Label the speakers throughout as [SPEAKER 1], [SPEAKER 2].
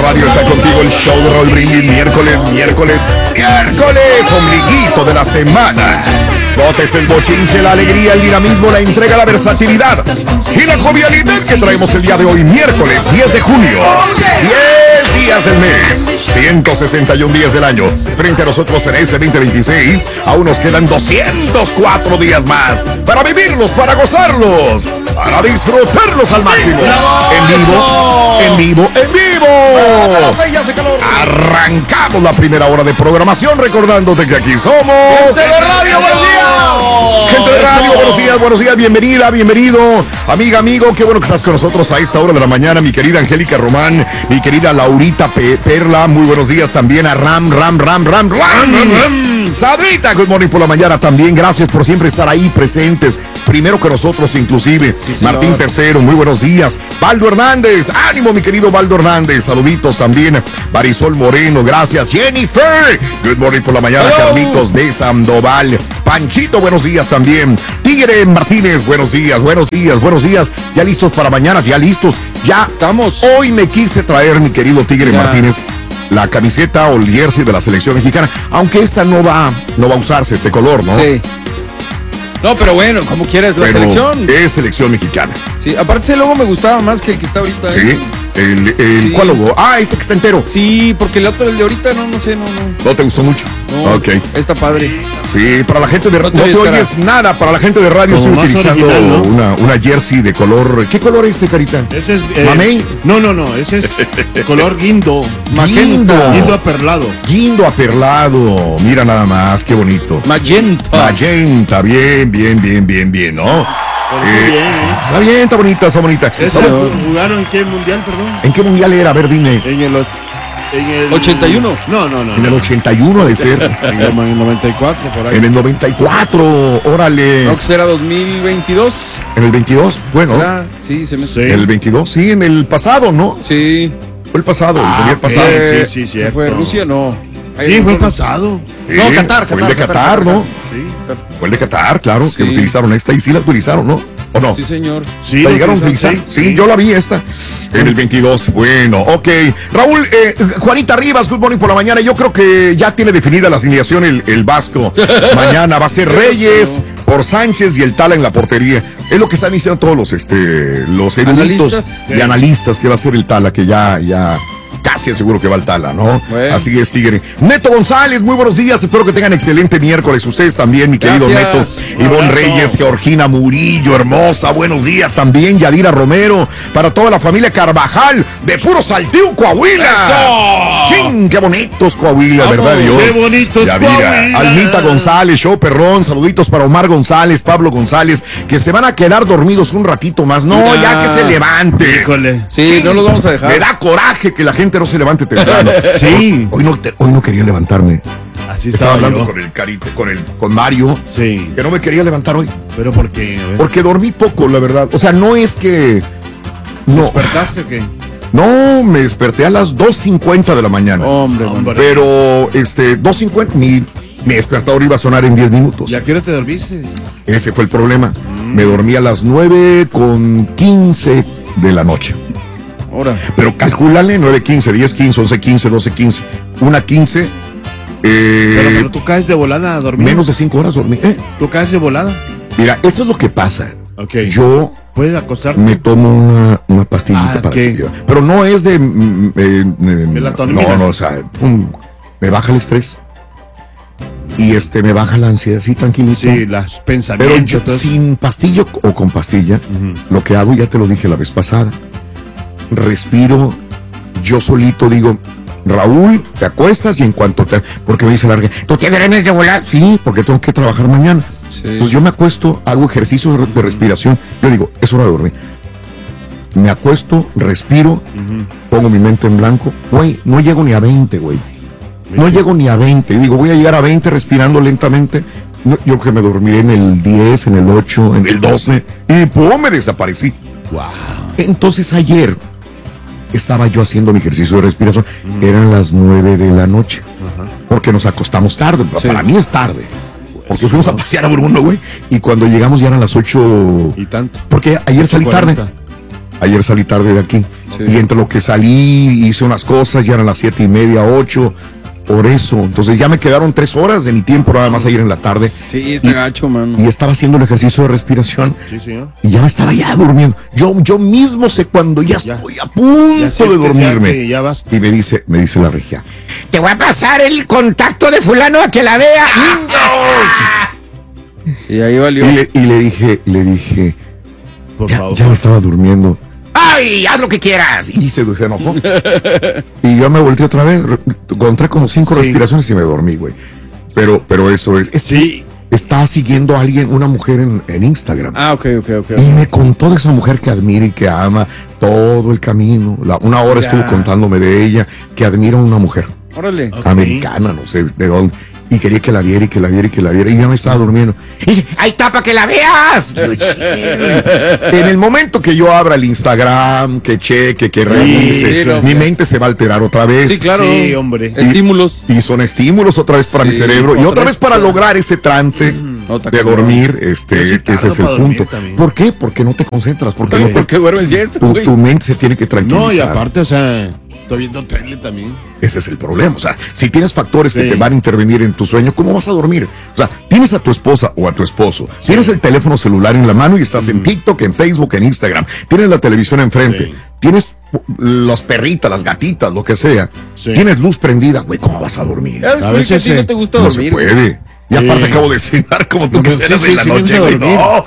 [SPEAKER 1] Radio está contigo, el show de Raúl Brindis, miércoles, ombliguito de la semana. Botes el bochinche, la alegría, el dinamismo, la entrega, la versatilidad y la jovialidad que traemos el día de hoy, miércoles 10 de junio. 10 días del mes, 161 días del año. Frente a nosotros en ese 2026, aún nos quedan 204 días más para vivirlos, para gozarlos, para disfrutarlos al máximo. En vivo. Arrancamos la primera hora de programación, recordándote que aquí somos
[SPEAKER 2] Gente de Radio, buenos días.
[SPEAKER 1] Gente de Radio, buenos días, bienvenida, bienvenido, amiga, amigo, qué bueno que estás con nosotros a esta hora de la mañana, mi querida Angélica Román, mi querida Laurita Perla, muy buenos días también a Ram. Sadrita, good morning por la mañana también, gracias por siempre estar ahí presentes, primero que nosotros inclusive, sí, Martín Tercero, muy buenos días, Valdo Hernández, ánimo mi querido Valdo Hernández, saluditos también, Marisol Moreno, gracias, Jennifer, good morning por la mañana, hello. Carlitos de Sandoval, Panchito, buenos días también, Tigre Martínez, buenos días, ya listos para mañana, ya estamos. Hoy me quise traer, mi querido Tigre Martínez, la camiseta o el jersey de la selección mexicana, aunque esta no va a usarse este color, ¿no?
[SPEAKER 2] Sí. No, pero bueno, como quieras, la selección.
[SPEAKER 1] Es selección mexicana.
[SPEAKER 2] Sí, aparte ese logo me gustaba más que el que está ahorita.
[SPEAKER 1] Sí. Sí. ¿Cuál logo? Ese que está entero.
[SPEAKER 2] Sí, porque el otro, el de ahorita, no sé.
[SPEAKER 1] ¿No te gustó mucho?
[SPEAKER 2] No, ok. Está padre.
[SPEAKER 1] Sí, para la gente de radio, no te oyes nada, para la gente de radio estoy utilizando original, ¿no? una jersey de color, ¿qué color es carita?
[SPEAKER 3] Ese es...
[SPEAKER 1] ¿Mamey?
[SPEAKER 3] No, ese es de color guindo.
[SPEAKER 1] Guindo
[SPEAKER 3] aperlado.
[SPEAKER 1] Guindo aperlado, mira nada más, qué bonito. Magenta, bien, ¿no? Está bien, está bonita.
[SPEAKER 3] ¿Jugaron en qué mundial, perdón?
[SPEAKER 1] ¿En qué mundial era? A ver, dime.
[SPEAKER 3] En el
[SPEAKER 2] 81.
[SPEAKER 3] No.
[SPEAKER 1] En el 81 ha de ser.
[SPEAKER 3] En el 94, por ahí.
[SPEAKER 1] En el 94, órale.
[SPEAKER 2] ¿No que será 2022?
[SPEAKER 1] En el 22, bueno.
[SPEAKER 2] Sí, se me...
[SPEAKER 1] Sí. En el 22, sí, en el pasado, ¿no?
[SPEAKER 2] Sí.
[SPEAKER 1] Fue el pasado, el pasado.
[SPEAKER 3] Sí,
[SPEAKER 2] cierto. ¿Fue Rusia? No.
[SPEAKER 3] Sí, fue el pasado.
[SPEAKER 1] No, Qatar. Fue el de Qatar, ¿no? Sí. Fue el de Qatar, claro, que utilizaron esta y sí la utilizaron, ¿no? ¿O no?
[SPEAKER 2] Sí, señor.
[SPEAKER 1] Sí, ¿la llegaron a utilizar? Sí, yo la vi esta. En el 22, bueno, ok. Raúl, Juanita Rivas, good morning por la mañana. Yo creo que ya tiene definida la alineación el Vasco. Mañana va a ser Reyes por Sánchez y el Tala en la portería. Es lo que están diciendo todos los eruditos y analistas que va a ser el Tala, que ya casi seguro que va al Tala, ¿no? Bueno. Así es, Tigre. Neto González, muy buenos días. Espero que tengan excelente miércoles. Ustedes también, mi querido Neto. Ivonne Reyes, Georgina Murillo, hermosa. Buenos días también. Yadira Romero. Para toda la familia Carvajal de puro Saltillo, Coahuila. ¡Eso! ¡Chin! ¡Qué bonitos Coahuila, verdad, Dios!
[SPEAKER 3] ¡Qué bonitos Coahuila!
[SPEAKER 1] Almita González, Show Perrón. Saluditos para Omar González, Pablo González, que se van a quedar dormidos un ratito más. No, ya que se levante.
[SPEAKER 3] Híjole.
[SPEAKER 2] Sí, no los vamos a dejar.
[SPEAKER 1] Me da coraje que la gente no se levante temprano.
[SPEAKER 3] Sí.
[SPEAKER 1] Hoy no quería levantarme.
[SPEAKER 3] Así
[SPEAKER 1] estaba hablando con Mario.
[SPEAKER 3] Sí.
[SPEAKER 1] Que no me quería levantar hoy.
[SPEAKER 3] ¿Pero por qué?
[SPEAKER 1] Porque dormí poco, la verdad. O sea, no es que... No.
[SPEAKER 3] ¿Despertaste o qué?
[SPEAKER 1] No, me desperté a las 2:50 de la mañana.
[SPEAKER 2] Hombre.
[SPEAKER 1] Pero, 2:50, mi despertador iba a sonar en 10 minutos.
[SPEAKER 3] ¿Y a qué hora te dormiste?
[SPEAKER 1] Ese fue el problema. Me dormí a las 9:15 de la noche.
[SPEAKER 2] Ahora.
[SPEAKER 1] Pero calcúlale, 9:15, 10:15, 11:15, 12:15, 1:15.
[SPEAKER 3] Pero tú caes de volada a dormir.
[SPEAKER 1] Menos de 5 horas dormí.
[SPEAKER 3] ¿Tú caes de volada?
[SPEAKER 1] Mira, eso es lo que pasa.
[SPEAKER 3] Okay.
[SPEAKER 1] Yo
[SPEAKER 3] ¿puedes acostarte?
[SPEAKER 1] me tomo una pastillita para que... Pero no es de...
[SPEAKER 3] melatonina.
[SPEAKER 1] No, o sea, me baja el estrés. Y me baja la ansiedad, sí, tranquilito.
[SPEAKER 3] Sí, los pensamientos.
[SPEAKER 1] Pero sin pastillo o con pastilla, lo que hago, ya te lo dije la vez pasada, respiro, yo solito digo, Raúl, te acuestas y en cuanto porque me dice larga, ¿tú te vienes de volar? Sí, porque tengo que trabajar mañana. Sí. Pues yo me acuesto, hago ejercicio de respiración, yo digo, es hora de dormir. Me acuesto, respiro, pongo mi mente en blanco, güey, no llego ni a 20, güey. No llego ni a 20, digo, voy a llegar a 20 respirando lentamente. No, yo creo que me dormiré en el 10, en el 8, en el 12 y ¡pum! Me desaparecí.
[SPEAKER 3] Wow.
[SPEAKER 1] Entonces ayer estaba yo haciendo mi ejercicio de respiración, eran las 9 de la noche, porque nos acostamos tarde, sí. Para mí es tarde, porque fuimos a pasear a Bruno, güey, y cuando llegamos ya eran las 8
[SPEAKER 3] y tanto,
[SPEAKER 1] porque ayer salí
[SPEAKER 3] 40.
[SPEAKER 1] tarde, Ayer salí tarde de aquí. Sí. Y entre lo que salí, hice unas cosas, ya eran las 7:30, 8. Por eso. Entonces ya me quedaron 3 horas de mi tiempo nada más ayer en la tarde.
[SPEAKER 2] Sí, está gacho, mano.
[SPEAKER 1] Y estaba haciendo el ejercicio de respiración.
[SPEAKER 3] Sí, señor.
[SPEAKER 1] Y ya me estaba ya durmiendo. Yo mismo sé cuando ya estoy a punto de dormirme.
[SPEAKER 3] Ya vas.
[SPEAKER 1] Y me dice la regia,
[SPEAKER 4] te voy a pasar el contacto de fulano a que la vea.
[SPEAKER 2] Y ahí valió.
[SPEAKER 1] Y le dije,
[SPEAKER 3] por favor.
[SPEAKER 1] Ya me estaba durmiendo.
[SPEAKER 4] ¡Ay, haz lo que quieras!
[SPEAKER 1] Y se enojó. Y yo me volteé otra vez. Encontré como 5 respiraciones y me dormí, güey. Pero eso es. Sí. Estaba siguiendo a alguien, una mujer en Instagram.
[SPEAKER 2] Ah, ok.
[SPEAKER 1] Y me contó de esa mujer que admira y que ama todo el camino. Una hora estuvo contándome de ella, que admira a una mujer.
[SPEAKER 2] Órale.
[SPEAKER 1] Americana, no sé de dónde. Y quería que la viera. Y ya me estaba durmiendo.
[SPEAKER 4] Y dice, ahí está para que la veas.
[SPEAKER 1] En el momento que yo abra el Instagram, que cheque, que revise, mi mente se va a alterar otra vez.
[SPEAKER 2] Sí, claro.
[SPEAKER 3] Sí, hombre.
[SPEAKER 2] Estímulos.
[SPEAKER 1] Y son estímulos otra vez para mi cerebro. Y otra vez para lograr ese trance de dormir. Ese es el punto.
[SPEAKER 3] También.
[SPEAKER 1] ¿Por qué? Porque no te concentras.
[SPEAKER 2] ¿Por qué duermes siesta, güey?
[SPEAKER 1] Tu mente se tiene que tranquilizar.
[SPEAKER 3] No, y aparte, o sea, estoy viendo tele también.
[SPEAKER 1] Ese es el problema. O sea, si tienes factores que te van a intervenir en tu sueño, ¿cómo vas a dormir? O sea, tienes a tu esposa o a tu esposo, tienes el teléfono celular en la mano y estás en TikTok, en Facebook, en Instagram, tienes la televisión enfrente, tienes las perritas, las gatitas, lo que sea, tienes luz prendida, güey, ¿cómo vas a dormir?
[SPEAKER 2] A veces a ti no te gusta dormir.
[SPEAKER 1] No se puede. Y aparte acabo de cenar como tú que cenas en la noche, güey. No.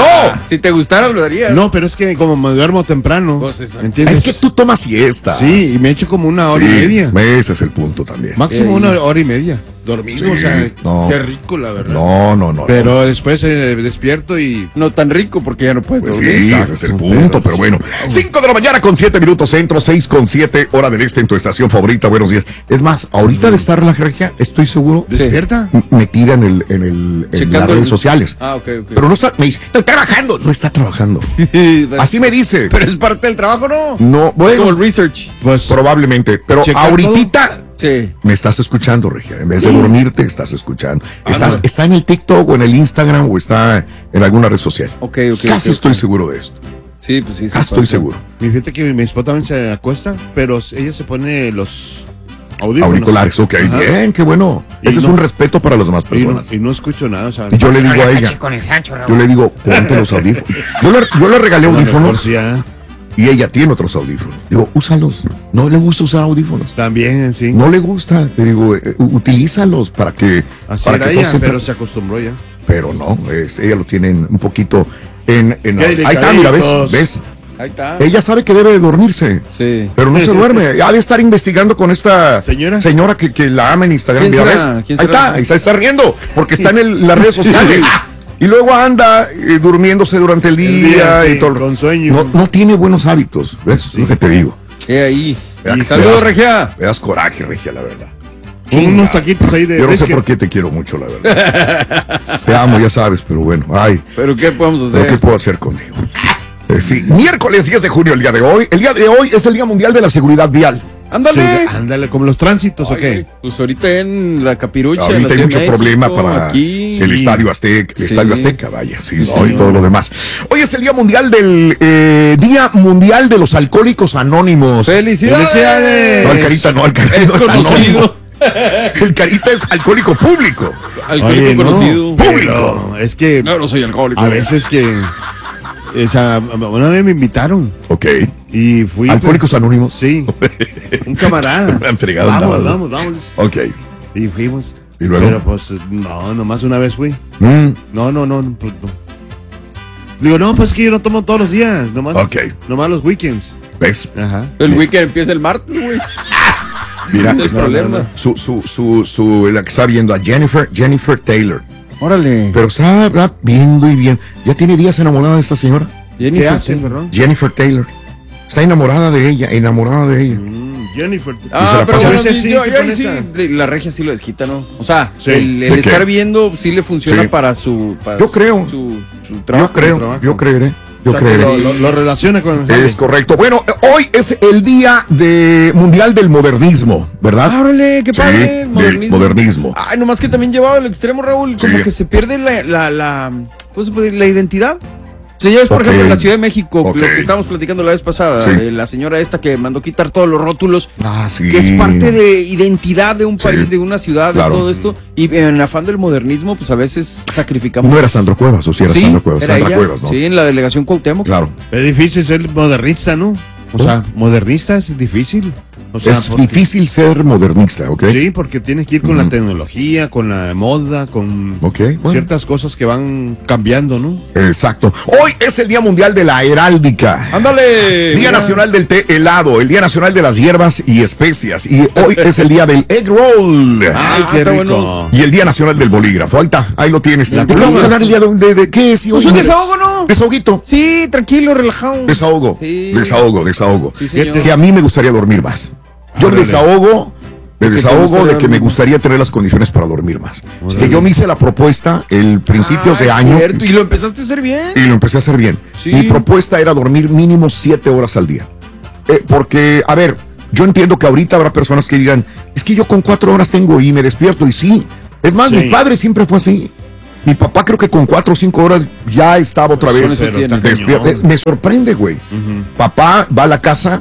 [SPEAKER 2] Si te gustara lo harías.
[SPEAKER 3] No, pero es que como me duermo temprano, ¿entiendes?
[SPEAKER 1] Es que tú tomas siesta.
[SPEAKER 3] Sí, y me echo como 1 hora y media.
[SPEAKER 1] Ese es el punto también.
[SPEAKER 3] Máximo 1 hora y media. Dormido, o sea, qué rico, la verdad.
[SPEAKER 1] No.
[SPEAKER 3] Pero después despierto y...
[SPEAKER 2] No tan rico porque ya no puedes dormir.
[SPEAKER 1] Sí, ese es el punto, pero bueno. 5 de la mañana con 7 minutos centro, 6:07, hora del este en tu estación favorita. Buenos días. Es más, ahorita de estar la regia, estoy seguro.
[SPEAKER 3] ¿Despierta?
[SPEAKER 1] Metida en las redes sociales.
[SPEAKER 2] Ah, ok.
[SPEAKER 1] Pero no está, me dice, estoy trabajando. No está trabajando. Así me dice.
[SPEAKER 2] Pero es parte del trabajo, ¿no?
[SPEAKER 1] No, bueno.
[SPEAKER 2] Como el research.
[SPEAKER 1] Pues probablemente. Pero ahorita...
[SPEAKER 2] Sí.
[SPEAKER 1] Me estás escuchando, Regia. En vez de dormirte, estás escuchando. Está en el TikTok o en el Instagram o está en alguna red social.
[SPEAKER 2] Ok.
[SPEAKER 1] Casi estoy seguro de esto.
[SPEAKER 2] Sí, pues sí.
[SPEAKER 1] Casi estoy seguro.
[SPEAKER 3] Fíjate que mi esposa también se acuesta, pero ella se pone los
[SPEAKER 1] auriculares. Ok, bien, qué bueno. Ese es un respeto para las demás personas.
[SPEAKER 3] Y no escucho nada. O sea,
[SPEAKER 1] y yo le digo a ella, yo le digo, ponte los audífonos. Yo le regalé audífonos. Y ella tiene otros audífonos. Digo, úsalos. No le gusta usar audífonos.
[SPEAKER 3] También, sí.
[SPEAKER 1] No le gusta. Le digo, utilízalos para que...
[SPEAKER 3] Así
[SPEAKER 1] para
[SPEAKER 3] era
[SPEAKER 1] que
[SPEAKER 3] ella, pero se acostumbró ya.
[SPEAKER 1] Pero no, ella lo tiene un poquito en ahí está, mira, ¿ves?
[SPEAKER 2] Ahí está.
[SPEAKER 1] Ella sabe que debe de dormirse.
[SPEAKER 2] Sí.
[SPEAKER 1] Pero no se duerme. Ha de estar investigando con esta
[SPEAKER 3] señora
[SPEAKER 1] que la ama en Instagram.
[SPEAKER 2] ¿Quién
[SPEAKER 1] Mira,
[SPEAKER 2] será?
[SPEAKER 1] ¿ves? Ahí está riendo. Porque está en las redes sociales. Y luego anda durmiéndose durante el día y todo.
[SPEAKER 3] Con sueño.
[SPEAKER 1] No tiene buenos hábitos. ¿Ves? Es lo que te digo.
[SPEAKER 2] Ahí. Saludos, Regia.
[SPEAKER 1] Me das coraje, Regia, la verdad.
[SPEAKER 3] Unos taquitos ahí de...
[SPEAKER 1] Yo no sé por qué te quiero mucho, la verdad. Te amo, ya sabes, pero bueno.
[SPEAKER 2] ¿Pero qué podemos hacer?
[SPEAKER 1] ¿Pero qué puedo hacer contigo? Sí, miércoles 10 de junio, el día de hoy. El día de hoy es el Día Mundial de la Seguridad Vial.
[SPEAKER 3] Ándale, como los tránsitos, ¿o qué?
[SPEAKER 2] Pues ahorita en la Capirucha.
[SPEAKER 1] Ahorita hay mucho problema para
[SPEAKER 2] aquí,
[SPEAKER 1] el Estadio Azteca, vaya, y todo lo demás. Hoy es el Día Mundial Día Mundial de los Alcohólicos Anónimos.
[SPEAKER 2] ¡Felicidades!
[SPEAKER 1] No, el Carita no es anónimo. El Carita es alcohólico público.
[SPEAKER 2] Alcohólico conocido.
[SPEAKER 1] Público.
[SPEAKER 3] Es que...
[SPEAKER 2] No soy alcohólico.
[SPEAKER 3] A veces que... una vez me invitaron.
[SPEAKER 1] Ok.
[SPEAKER 3] Y fui.
[SPEAKER 1] ¿Alcohólicos Anónimos?
[SPEAKER 3] Sí. Un camarada.
[SPEAKER 1] Me han fregado.
[SPEAKER 3] Vamos.
[SPEAKER 1] Ok.
[SPEAKER 3] Y fuimos.
[SPEAKER 1] ¿Y luego?
[SPEAKER 3] Pero pues, no, nomás una vez fui. No. Pues, no. Digo, no, pues es que yo no tomo todos los días. Nomás los weekends.
[SPEAKER 1] ¿Ves?
[SPEAKER 3] Ajá.
[SPEAKER 2] El weekend empieza el martes, güey.
[SPEAKER 1] Mira,
[SPEAKER 2] ese es el problema.
[SPEAKER 1] La que está viendo a Jennifer Taylor.
[SPEAKER 2] Órale.
[SPEAKER 1] Pero está viendo y bien. Ya tiene días enamorada de esta señora.
[SPEAKER 3] ¿Qué hace, perdón?
[SPEAKER 1] Jennifer Taylor. Está enamorada de ella.
[SPEAKER 3] Jennifer.
[SPEAKER 2] Pero bueno, sí, la Regia sí lo desquita, ¿no? O sea, el estar viendo sí le funciona para su...
[SPEAKER 1] Yo creo.
[SPEAKER 2] Su trabajo.
[SPEAKER 1] Yo creeré.
[SPEAKER 3] Lo relaciona con...
[SPEAKER 1] Es correcto. Bueno, hoy es el Día Mundial del Modernismo, ¿verdad?
[SPEAKER 2] ¡Órale! ¡Qué padre!
[SPEAKER 1] Modernismo.
[SPEAKER 2] Ay, nomás que también llevado al extremo, Raúl, como que se pierde la ¿cómo se puede decir? La identidad. O Sí, ya ves, por ejemplo, en la Ciudad de México, lo que estábamos platicando la vez pasada,
[SPEAKER 1] Sí.
[SPEAKER 2] la señora esta que mandó quitar todos los rótulos,
[SPEAKER 1] sí.
[SPEAKER 2] que es parte de identidad de un país, de una ciudad,
[SPEAKER 1] claro.
[SPEAKER 2] de todo esto, y en afán del modernismo, pues a veces sacrificamos.
[SPEAKER 1] ¿No era Sandro Cuevas o si era Sandro Cuevas?
[SPEAKER 2] Era
[SPEAKER 1] Sandra
[SPEAKER 2] ella,
[SPEAKER 1] Cuevas, ¿no?
[SPEAKER 2] Sí, en la delegación Cuauhtémoc.
[SPEAKER 1] Claro.
[SPEAKER 3] Es difícil ser modernista, ¿no? O sea, modernista es difícil. O sea,
[SPEAKER 1] es difícil ser modernista, ¿ok?
[SPEAKER 3] Sí, porque tienes que ir con la tecnología, con la moda, con ciertas cosas que van cambiando, ¿no?
[SPEAKER 1] Exacto. Hoy es el Día Mundial de la Heráldica.
[SPEAKER 2] ¡Ándale!
[SPEAKER 1] Día Nacional del Té Helado, el Día Nacional de las Hierbas y Especias. Y hoy es el Día del Egg Roll.
[SPEAKER 3] ¡Ay, qué rico!
[SPEAKER 1] Y el Día Nacional del Bolígrafo. Ahí está, ahí lo tienes. ¿De qué vamos a hablar el día de qué es?
[SPEAKER 2] Pues un desahogo, ¿no?
[SPEAKER 1] Desahoguito.
[SPEAKER 2] Sí, tranquilo, relajado.
[SPEAKER 1] Desahogo.
[SPEAKER 2] Sí.
[SPEAKER 1] Desahogo.
[SPEAKER 2] Sí, señor.
[SPEAKER 1] Que a mí me gustaría dormir más. Yo me desahogo de que me gustaría tener las condiciones para dormir más. Que yo me hice la propuesta el principios de año.
[SPEAKER 2] Cierto. Y lo empezaste a hacer bien.
[SPEAKER 1] Y lo empecé a hacer bien.
[SPEAKER 2] Sí.
[SPEAKER 1] Mi propuesta era dormir mínimo 7 horas al día. Porque, a ver, yo entiendo que ahorita habrá personas que digan, es que yo con 4 horas tengo y me despierto. Y sí. Es más, mi padre siempre fue así. Mi papá creo que con 4 o 5 horas ya estaba otra vez despierto. Me sorprende, güey. Papá va a la casa.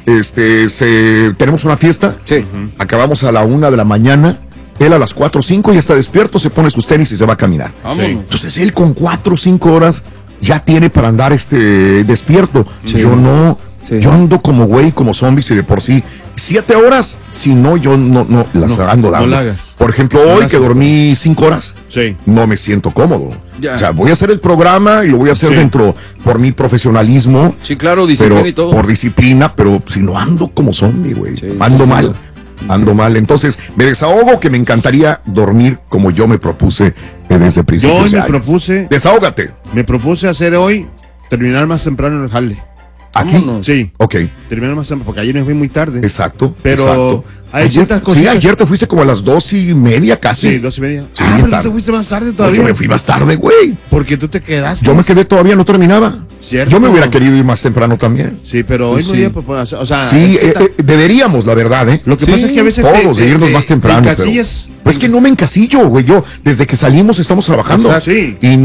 [SPEAKER 1] Tenemos una fiesta.
[SPEAKER 2] Sí.
[SPEAKER 1] Acabamos a la 1 de la mañana. Él a las 4 o 5 ya está despierto, se pone sus tenis y se va a caminar.
[SPEAKER 2] Vámonos.
[SPEAKER 1] Entonces él con 4 o 5 horas ya tiene para andar despierto.
[SPEAKER 2] Sí.
[SPEAKER 1] Yo no.
[SPEAKER 2] Sí.
[SPEAKER 1] Yo ando como güey, como zombies y de por sí 7 horas, si no, yo no las ando dando.
[SPEAKER 3] No la hagas.
[SPEAKER 1] Por ejemplo, hoy que dormí 5 horas, no me siento cómodo.
[SPEAKER 2] Ya.
[SPEAKER 1] O sea, voy a hacer el programa y lo voy a hacer dentro por mi profesionalismo.
[SPEAKER 2] Sí, claro, disciplina
[SPEAKER 1] pero,
[SPEAKER 2] y todo.
[SPEAKER 1] por disciplina, pero si no ando como zombie, güey. Ando mal. Entonces, me desahogo que me encantaría dormir como yo me propuse desde principios de año. Desahógate.
[SPEAKER 3] Me propuse hacer hoy, terminar más temprano el jale.
[SPEAKER 1] ¿Aquí?
[SPEAKER 3] Sí.
[SPEAKER 1] Ok.
[SPEAKER 3] Terminar más temprano, porque ayer me fui muy tarde.
[SPEAKER 1] Exacto.
[SPEAKER 3] Pero hay ciertas cosas.
[SPEAKER 1] Sí, ayer te fuiste como a las 2:30 casi.
[SPEAKER 3] Sí, 2:30.
[SPEAKER 1] Sí,
[SPEAKER 3] pero
[SPEAKER 1] tarde.
[SPEAKER 3] tú te fuiste más tarde
[SPEAKER 1] Pues
[SPEAKER 3] todavía.
[SPEAKER 1] yo me fui más tarde, güey.
[SPEAKER 3] Porque tú te quedaste.
[SPEAKER 1] Yo me quedé todavía, no terminaba.
[SPEAKER 3] Cierto.
[SPEAKER 1] Yo me hubiera querido ir más temprano también.
[SPEAKER 3] Sí, pero hoy no iba a o sea,
[SPEAKER 1] sí, deberíamos, la verdad, ¿eh?
[SPEAKER 3] Lo que pasa es que a veces
[SPEAKER 1] todos de irnos más temprano. Pues que no me encasillo, güey. Yo, desde que salimos estamos trabajando.
[SPEAKER 3] Exacto. Sí.
[SPEAKER 1] Y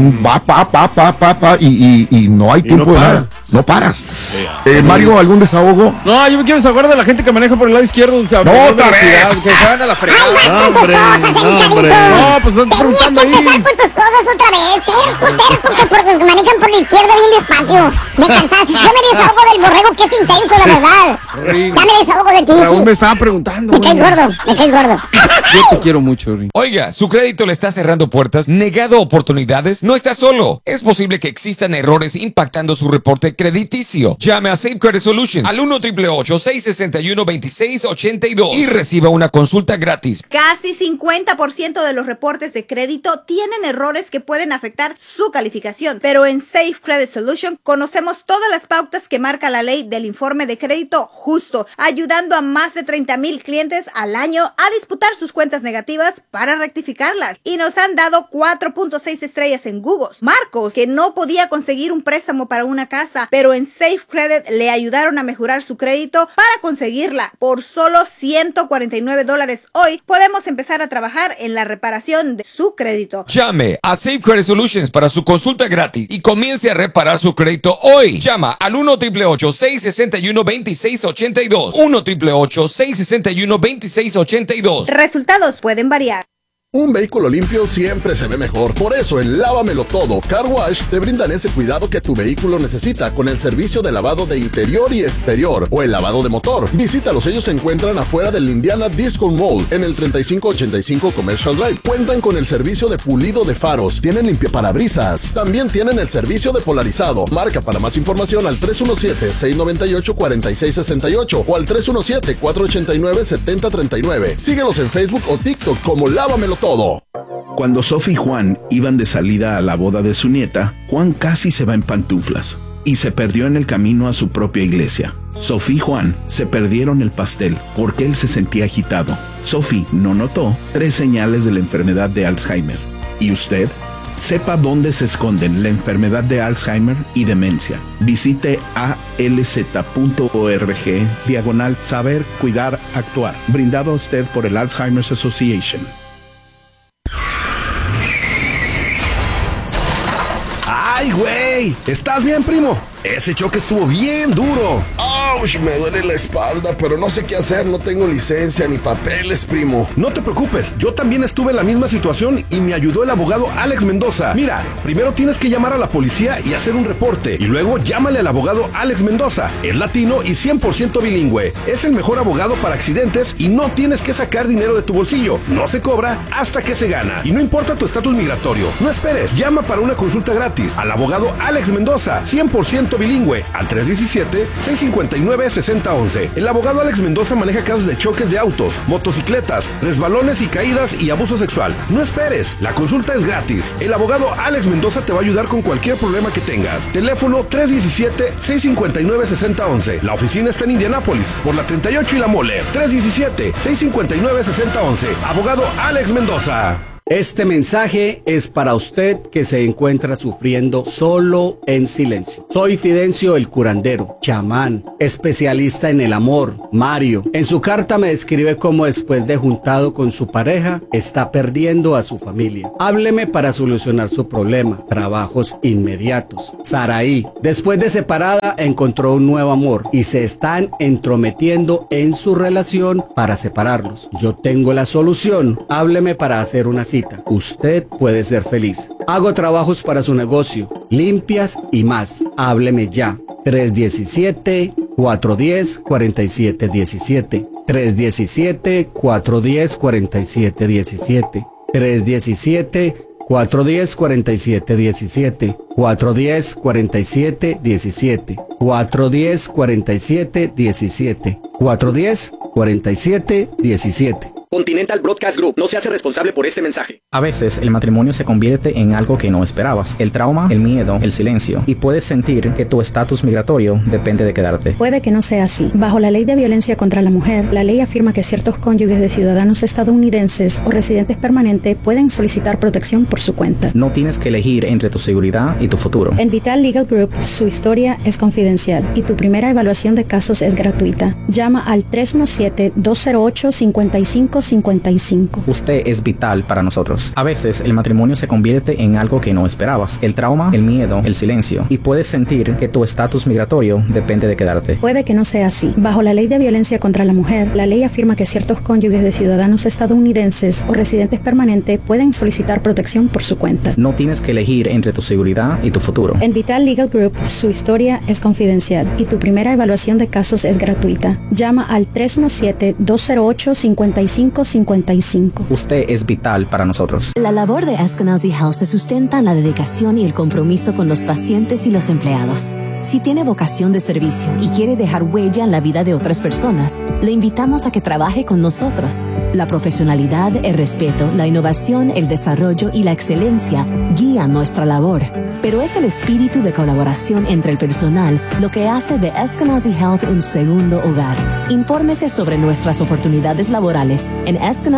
[SPEAKER 1] y no hay tiempo de nada. No paras. Mario, ¿algún desahogo?
[SPEAKER 2] No, yo me quiero desahogar de la gente que maneja por el lado izquierdo. O sea,
[SPEAKER 1] no, otra vez.
[SPEAKER 2] Que se van a la fregada.
[SPEAKER 5] Ay, vas con tus cosas, Ericadito.
[SPEAKER 2] No, pues estás
[SPEAKER 5] Tenías
[SPEAKER 2] preguntando
[SPEAKER 5] que
[SPEAKER 2] ahí.
[SPEAKER 5] empezar con tus cosas otra vez. Terco, que porque manejan por la izquierda bien despacio. Me cansaste. Yo me desahogo del borrego, que es intenso, la verdad. Ya me desahogo de ti.
[SPEAKER 2] Raúl me estaba preguntando.
[SPEAKER 5] Me caes gordo.
[SPEAKER 2] Yo te quiero mucho, Ri.
[SPEAKER 6] Oiga, ¿su crédito le está cerrando puertas, negado oportunidades? No está solo. Es posible que existan errores impactando su reporte crediticio. Llame a Safe Credit Solutions al 1-888-661-2682 y reciba una consulta gratis.
[SPEAKER 7] Casi 50% de los reportes de crédito tienen errores que pueden afectar su calificación, pero en Safe Credit Solution conocemos todas las pautas que marca la ley del informe de crédito justo, ayudando a más de 30,000 clientes al año a disputar sus cuentas negativas para rectificarlas. Y nos han dado 4.6 estrellas en Google. Marcos, que no podía conseguir un préstamo para una casa, pero en Safe Credit le ayudaron a mejorar su crédito para conseguirla. Por solo $149 hoy podemos empezar a trabajar en la reparación de su crédito.
[SPEAKER 6] Llame a Safe Credit Solutions para su consulta gratis y comience a reparar su crédito hoy. Llama al 1-888-661-2682. 1-888-661-2682.
[SPEAKER 7] Resultados pueden variar.
[SPEAKER 8] Un vehículo limpio siempre se ve mejor. Por eso en Lávamelo Todo Car Wash te brindan ese cuidado que tu vehículo necesita con el servicio de lavado de interior y exterior o el lavado de motor. Visítalos, ellos se encuentran afuera del Indiana Discount Mall en el 3585 Commercial Drive. Cuentan con el servicio de pulido de faros, tienen limpiaparabrisas, también tienen el servicio de polarizado. Marca para más información al 317-698-4668 o al 317-489-7039. Síguelos en Facebook o TikTok como Lávamelo Todo.
[SPEAKER 9] Cuando Sophie y Juan iban de salida a la boda de su nieta, Juan casi se va en pantuflas y se perdió en el camino a su propia iglesia. Sophie y Juan se perdieron el pastel porque él se sentía agitado. Sophie no notó 3 señales de la enfermedad de Alzheimer. ¿Y usted? Sepa dónde se esconden la enfermedad de Alzheimer y demencia. Visite alz.org/saber, cuidar, actuar. Brindado a usted por el Alzheimer's Association.
[SPEAKER 10] ¡Ay, güey! Hey, ¿estás bien, primo? Ese choque estuvo bien duro.
[SPEAKER 8] ¡Auch! Me duele la espalda, pero no sé qué hacer. No tengo licencia ni papeles, primo.
[SPEAKER 10] No te preocupes, yo también estuve en la misma situación y me ayudó el abogado Alex Mendoza. Mira, primero tienes que llamar a la policía y hacer un reporte. Y luego llámale al abogado Alex Mendoza. Es latino y 100% bilingüe. Es el mejor abogado para accidentes y no tienes que sacar dinero de tu bolsillo. No se cobra hasta que se gana. Y no importa tu estatus migratorio. No esperes, llama para una consulta gratis al abogado Alex Mendoza, 100% bilingüe, al 317-659-6011. El abogado Alex Mendoza maneja casos de choques de autos, motocicletas, resbalones y caídas y abuso sexual. No esperes, la consulta es gratis. El abogado Alex Mendoza te va a ayudar con cualquier problema que tengas. Teléfono 317-659-6011. La oficina está en Indianápolis, por la 38 y la Mole. 317-659-6011. Abogado Alex Mendoza.
[SPEAKER 11] Este mensaje es para usted que se encuentra sufriendo solo en silencio. Soy Fidencio el curandero, chamán, especialista en el amor, Mario. En su carta me describe cómo después de juntado con su pareja, está perdiendo a su familia. Hábleme para solucionar su problema. Trabajos inmediatos. Saraí, después de separada, encontró un nuevo amor y se están entrometiendo en su relación para separarlos. Yo tengo la solución. Hábleme para hacer una cita. Usted puede ser feliz. Hago trabajos para su negocio, limpias y más. Hábleme ya. 317-410-4717. 317-410-4717. 317-410-4717. 410-4717. 410-4717. 410-4717.
[SPEAKER 12] Continental Broadcast Group no se hace responsable por este mensaje.
[SPEAKER 13] A veces el matrimonio se convierte en algo que no esperabas. El trauma, el miedo, el silencio. Y puedes sentir que tu estatus migratorio depende de quedarte.
[SPEAKER 14] Puede que no sea así. Bajo la ley de violencia contra la mujer, la ley afirma que ciertos cónyuges de ciudadanos estadounidenses o residentes permanentes pueden solicitar protección por su cuenta.
[SPEAKER 13] No tienes que elegir entre tu seguridad y tu futuro.
[SPEAKER 14] En Vital Legal Group, su historia es confidencial y tu primera evaluación de casos es gratuita. Llama al 317-208-5555.
[SPEAKER 13] Usted es vital para nosotros. A veces el matrimonio se convierte en algo que no esperabas. El trauma, el miedo, el silencio. Y puedes sentir que tu estatus migratorio depende de quedarte.
[SPEAKER 14] Puede que no sea así. Bajo la ley de violencia contra la mujer, la ley afirma que ciertos cónyuges de ciudadanos estadounidenses o residentes permanentes pueden solicitar protección por su cuenta.
[SPEAKER 13] No tienes que elegir entre tu seguridad y tu futuro.
[SPEAKER 14] En Vital Legal Group, su historia es confidencial y tu primera evaluación de casos es gratuita. Llama al 317-208-5555.
[SPEAKER 13] Usted es vital para nosotros.
[SPEAKER 15] La labor de Eskenazi Health se sustenta en la dedicación y el compromiso con los pacientes y los empleados. Si tiene vocación de servicio y quiere dejar huella en la vida de otras personas, le invitamos a que trabaje con nosotros. La profesionalidad, el respeto, la innovación, el desarrollo y la excelencia guían nuestra labor. Pero es el espíritu de colaboración entre el personal lo que hace de Eskenazi Health un segundo hogar. Infórmese sobre nuestras oportunidades laborales en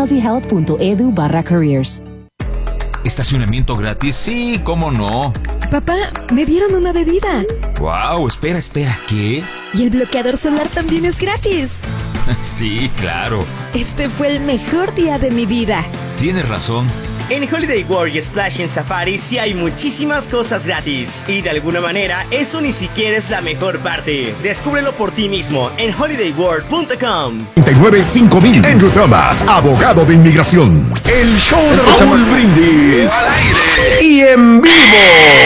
[SPEAKER 15] eskenazihealth.edu/careers.
[SPEAKER 16] ¿Estacionamiento gratis? Sí, ¿cómo no?
[SPEAKER 17] Papá, me dieron una bebida.
[SPEAKER 16] Wow, espera, ¿qué?
[SPEAKER 17] Y el bloqueador solar también es gratis.
[SPEAKER 16] Sí, claro.
[SPEAKER 17] Este fue el mejor día de mi vida.
[SPEAKER 16] Tienes razón.
[SPEAKER 18] En Holiday World y Splash en Safari sí hay muchísimas cosas gratis. Y de alguna manera, eso ni siquiera es la mejor parte. Descúbrelo por ti mismo en holidayworld.com.
[SPEAKER 1] 39-5000. Andrew Thomas, abogado de inmigración. El show de Raúl Brindis. Al aire y en vivo.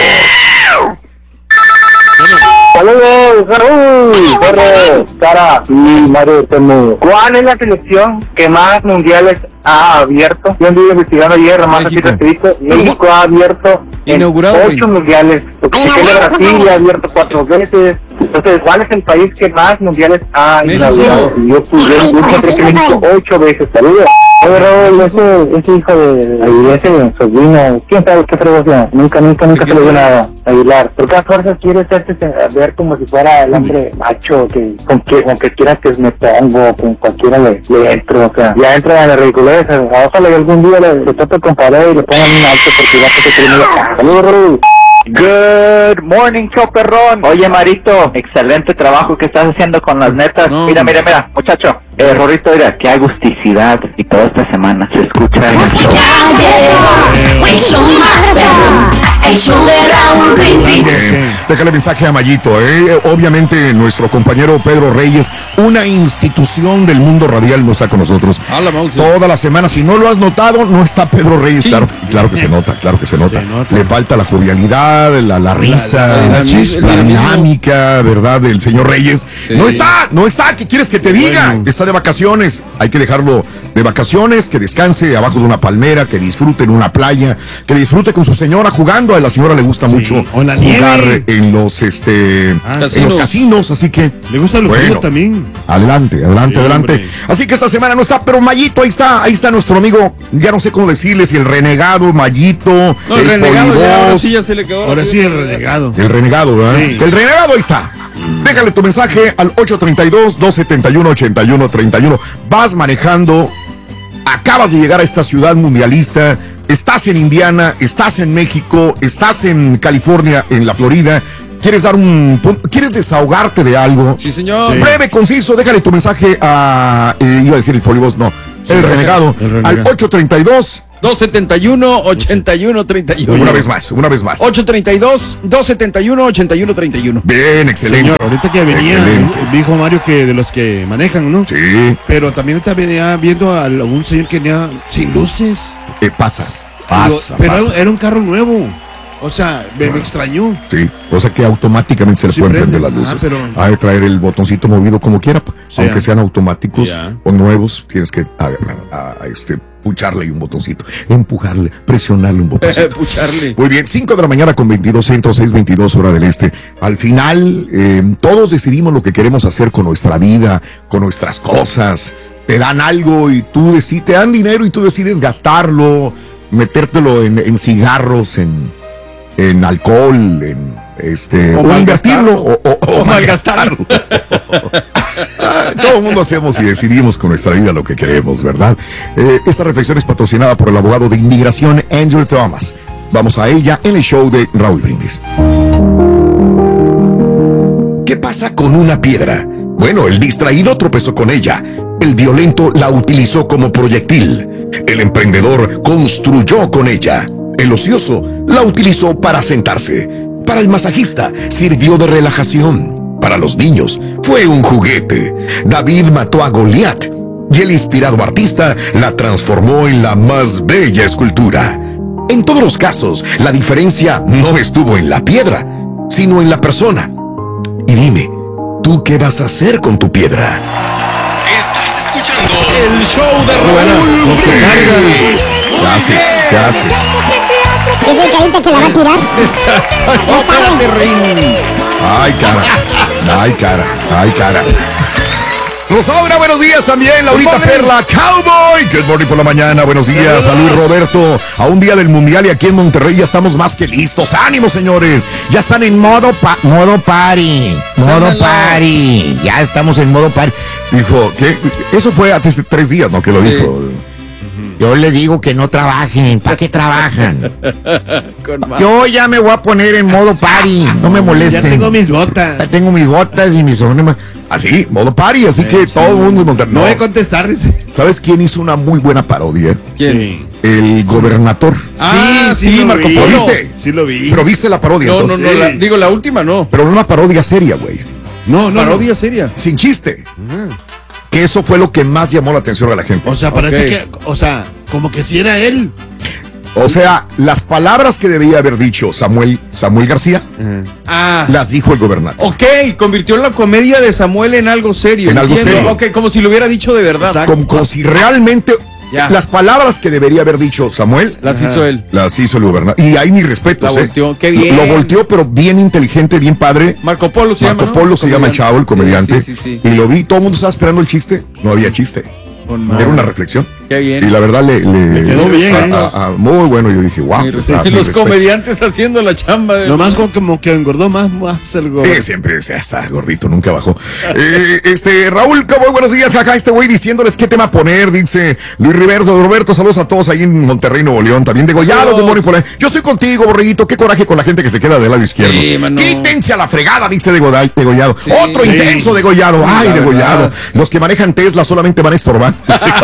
[SPEAKER 19] Saludos, Raúl, Torres, Sara y Mario Temu. ¿Cuál es la selección que más mundiales ha abierto? Yo anduve investigando ayer, más así rapidito. México ha abierto
[SPEAKER 2] inaugurado
[SPEAKER 19] 8 mundiales. Brasil ha abierto 4 veces. Entonces, ¿cuál es el país que más mundiales ha inaugurado? Yo encontré que México 8 veces. Saludos. Raúl, ese hijo de ese sobrino, ¿quién sabe qué fregosia? Nunca se le dio nada. Aguilar, ¿por qué a fuerzas quiere hacerte ver como si fuera el hombre macho con que quieras que me pongo, con cualquiera le entro? O sea, ya entra en la ridiculez. Ojalá que algún día le tope con pared y le pongan un alto porque ya se tiene. Saludos, Raúl. Good morning, choperrón. Oye, Marito, excelente trabajo que estás haciendo con las netas. Mira, muchacho. Rorrito, mira, qué agusticidad y toda esta semana se escucha en el show.
[SPEAKER 1] Déjale mensaje a Mayito, obviamente nuestro compañero Pedro Reyes, una institución del mundo radial, no está con nosotros toda la semana. Si no lo has notado, no está Pedro Reyes. Sí. Claro que se nota. Le falta la jovialidad, la risa, la dinámica, ¿verdad? Del señor Reyes. Sí. No está, ¿qué quieres que te diga? Bueno. Está de vacaciones, hay que dejarlo de vacaciones, que descanse abajo de una palmera, que disfrute en una playa, que disfrute con su señora jugando. A la señora le gusta mucho jugar en los casinos, así que
[SPEAKER 3] le gusta el frío también.
[SPEAKER 1] Adelante. Así que esta semana no está, pero Mayito, ahí está nuestro amigo, ya no sé cómo decirles, si el renegado, Mayito,
[SPEAKER 2] no, el renegado ahora sí ya se le quedó.
[SPEAKER 3] Ahora sí el renegado.
[SPEAKER 1] El renegado, ¿verdad? Sí. El renegado ahí está. Déjale tu mensaje al 832-271-8131. Vas manejando, acabas de llegar a esta ciudad mundialista, estás en Indiana, estás en México, estás en California, en la Florida. ¿Quieres desahogarte de algo?
[SPEAKER 2] Sí, señor.
[SPEAKER 1] Sí. Breve, conciso, déjale tu mensaje a, iba a decir el polibos, no, el renegado, al
[SPEAKER 2] 832-271-8131.
[SPEAKER 1] Una vez más.
[SPEAKER 2] 832-271-8131.
[SPEAKER 1] Bien, excelente.
[SPEAKER 3] Señor, ahorita que venía, dijo Mario que de los que manejan, ¿no?
[SPEAKER 1] Sí.
[SPEAKER 3] Pero también ahorita venía viendo a un señor que venía sin luces.
[SPEAKER 1] Pasa.
[SPEAKER 3] Pero era un carro nuevo. O sea, me extrañó.
[SPEAKER 1] Sí, o sea que automáticamente se le pueden prender las luces. Hay que traer el botoncito movido como quiera, aunque sean automáticos o nuevos, tienes que pucharle ahí un botoncito, empujarle, presionarle un botoncito.
[SPEAKER 2] Pucharle.
[SPEAKER 1] Muy bien, 5 de la mañana con 22 centro, 6:22 hora del este. Al final, todos decidimos lo que queremos hacer con nuestra vida, con nuestras cosas. Te dan algo y te dan dinero y tú decides gastarlo, metértelo en cigarros, en alcohol, o invertirlo o malgastarlo. Todo el mundo hacemos y decidimos con nuestra vida lo que queremos, ¿verdad? Esta reflexión es patrocinada por el abogado de inmigración Andrew Thomas. Vamos a ella en el show de Raúl Brindis. ¿Qué pasa con una piedra? Bueno, el distraído tropezó con ella. El violento la utilizó como proyectil. El emprendedor construyó con ella. El ocioso la utilizó para sentarse. Para el masajista sirvió de relajación. Para los niños fue un juguete. David mató a Goliat y el inspirado artista la transformó en la más bella escultura. En todos los casos, la diferencia no estuvo en la piedra, sino en la persona. Y dime, ¿tú qué vas a hacer con tu piedra? Estás escuchando el show de Raúl Brindis. ¿Qué haces?
[SPEAKER 5] Es el carita que la va a tirar.
[SPEAKER 1] Ay, cara. Rosaura, buenos días también. Laurita Perla, Cowboy. Good morning por la mañana. Buenos días. Salud, Roberto. A un día del mundial y aquí en Monterrey ya estamos más que listos. ¡Ánimo, señores! Ya están en modo party. Ya estamos en modo party. Dijo, ¿qué? Eso fue hace 3 días, ¿no? Que lo dijo. Yo les digo que no trabajen. ¿Para qué trabajan? Yo ya me voy a poner en modo party. No me molesten.
[SPEAKER 3] Ya tengo mis botas.
[SPEAKER 1] Ya tengo mis botas y mis sones. Así, modo party. Así que todo el mundo...
[SPEAKER 3] No voy a contestar.
[SPEAKER 1] ¿Sabes quién hizo una muy buena parodia?
[SPEAKER 2] ¿Quién?
[SPEAKER 1] Sí. El gobernador.
[SPEAKER 2] Sí, Marco Polo.
[SPEAKER 1] ¿Lo viste?
[SPEAKER 3] Sí lo vi.
[SPEAKER 1] Pero viste la parodia.
[SPEAKER 2] No, la última no.
[SPEAKER 1] Pero una parodia seria, güey.
[SPEAKER 2] Parodia seria.
[SPEAKER 1] Sin chiste. Que eso fue lo que más llamó la atención a la gente.
[SPEAKER 3] O sea, parece que, como que si era él.
[SPEAKER 1] O sea, las palabras que debía haber dicho Samuel García, las dijo el gobernador.
[SPEAKER 2] Ok, convirtió la comedia de Samuel en algo serio.
[SPEAKER 1] En algo serio.
[SPEAKER 2] Ok, como si lo hubiera dicho de verdad.
[SPEAKER 1] Como si realmente... Las palabras que debería haber dicho Samuel
[SPEAKER 2] las hizo él.
[SPEAKER 1] Las hizo el gobernador. Y ahí mis respetos.
[SPEAKER 2] La volteó. Qué bien.
[SPEAKER 1] Lo volteó, pero bien inteligente, bien padre.
[SPEAKER 2] Marco Polo se llama.
[SPEAKER 1] Marco Polo se llama el chavo, el comediante.
[SPEAKER 2] Sí.
[SPEAKER 1] Y lo vi, todo el mundo estaba esperando el chiste. No había chiste. Era una reflexión.
[SPEAKER 2] Qué bien.
[SPEAKER 1] Y la verdad le
[SPEAKER 3] quedó bien.
[SPEAKER 1] Muy bueno, yo dije, wow.
[SPEAKER 2] Los comediantes haciendo la chamba.
[SPEAKER 3] Nomás como que engordó más el gordo.
[SPEAKER 1] Siempre está gordito, nunca bajó. Raúl, muy buenos días, jaja, güey diciéndoles qué tema poner, dice Luis Roberto, saludos a todos ahí en Monterrey, Nuevo León, también degollado, yo estoy contigo, borreguito, qué coraje con la gente que se queda del lado izquierdo.
[SPEAKER 2] Sí,
[SPEAKER 1] Quítense a la fregada, dice degollado. Sí, otro intenso degollado, degollado. Los que manejan Tesla solamente van estorbando.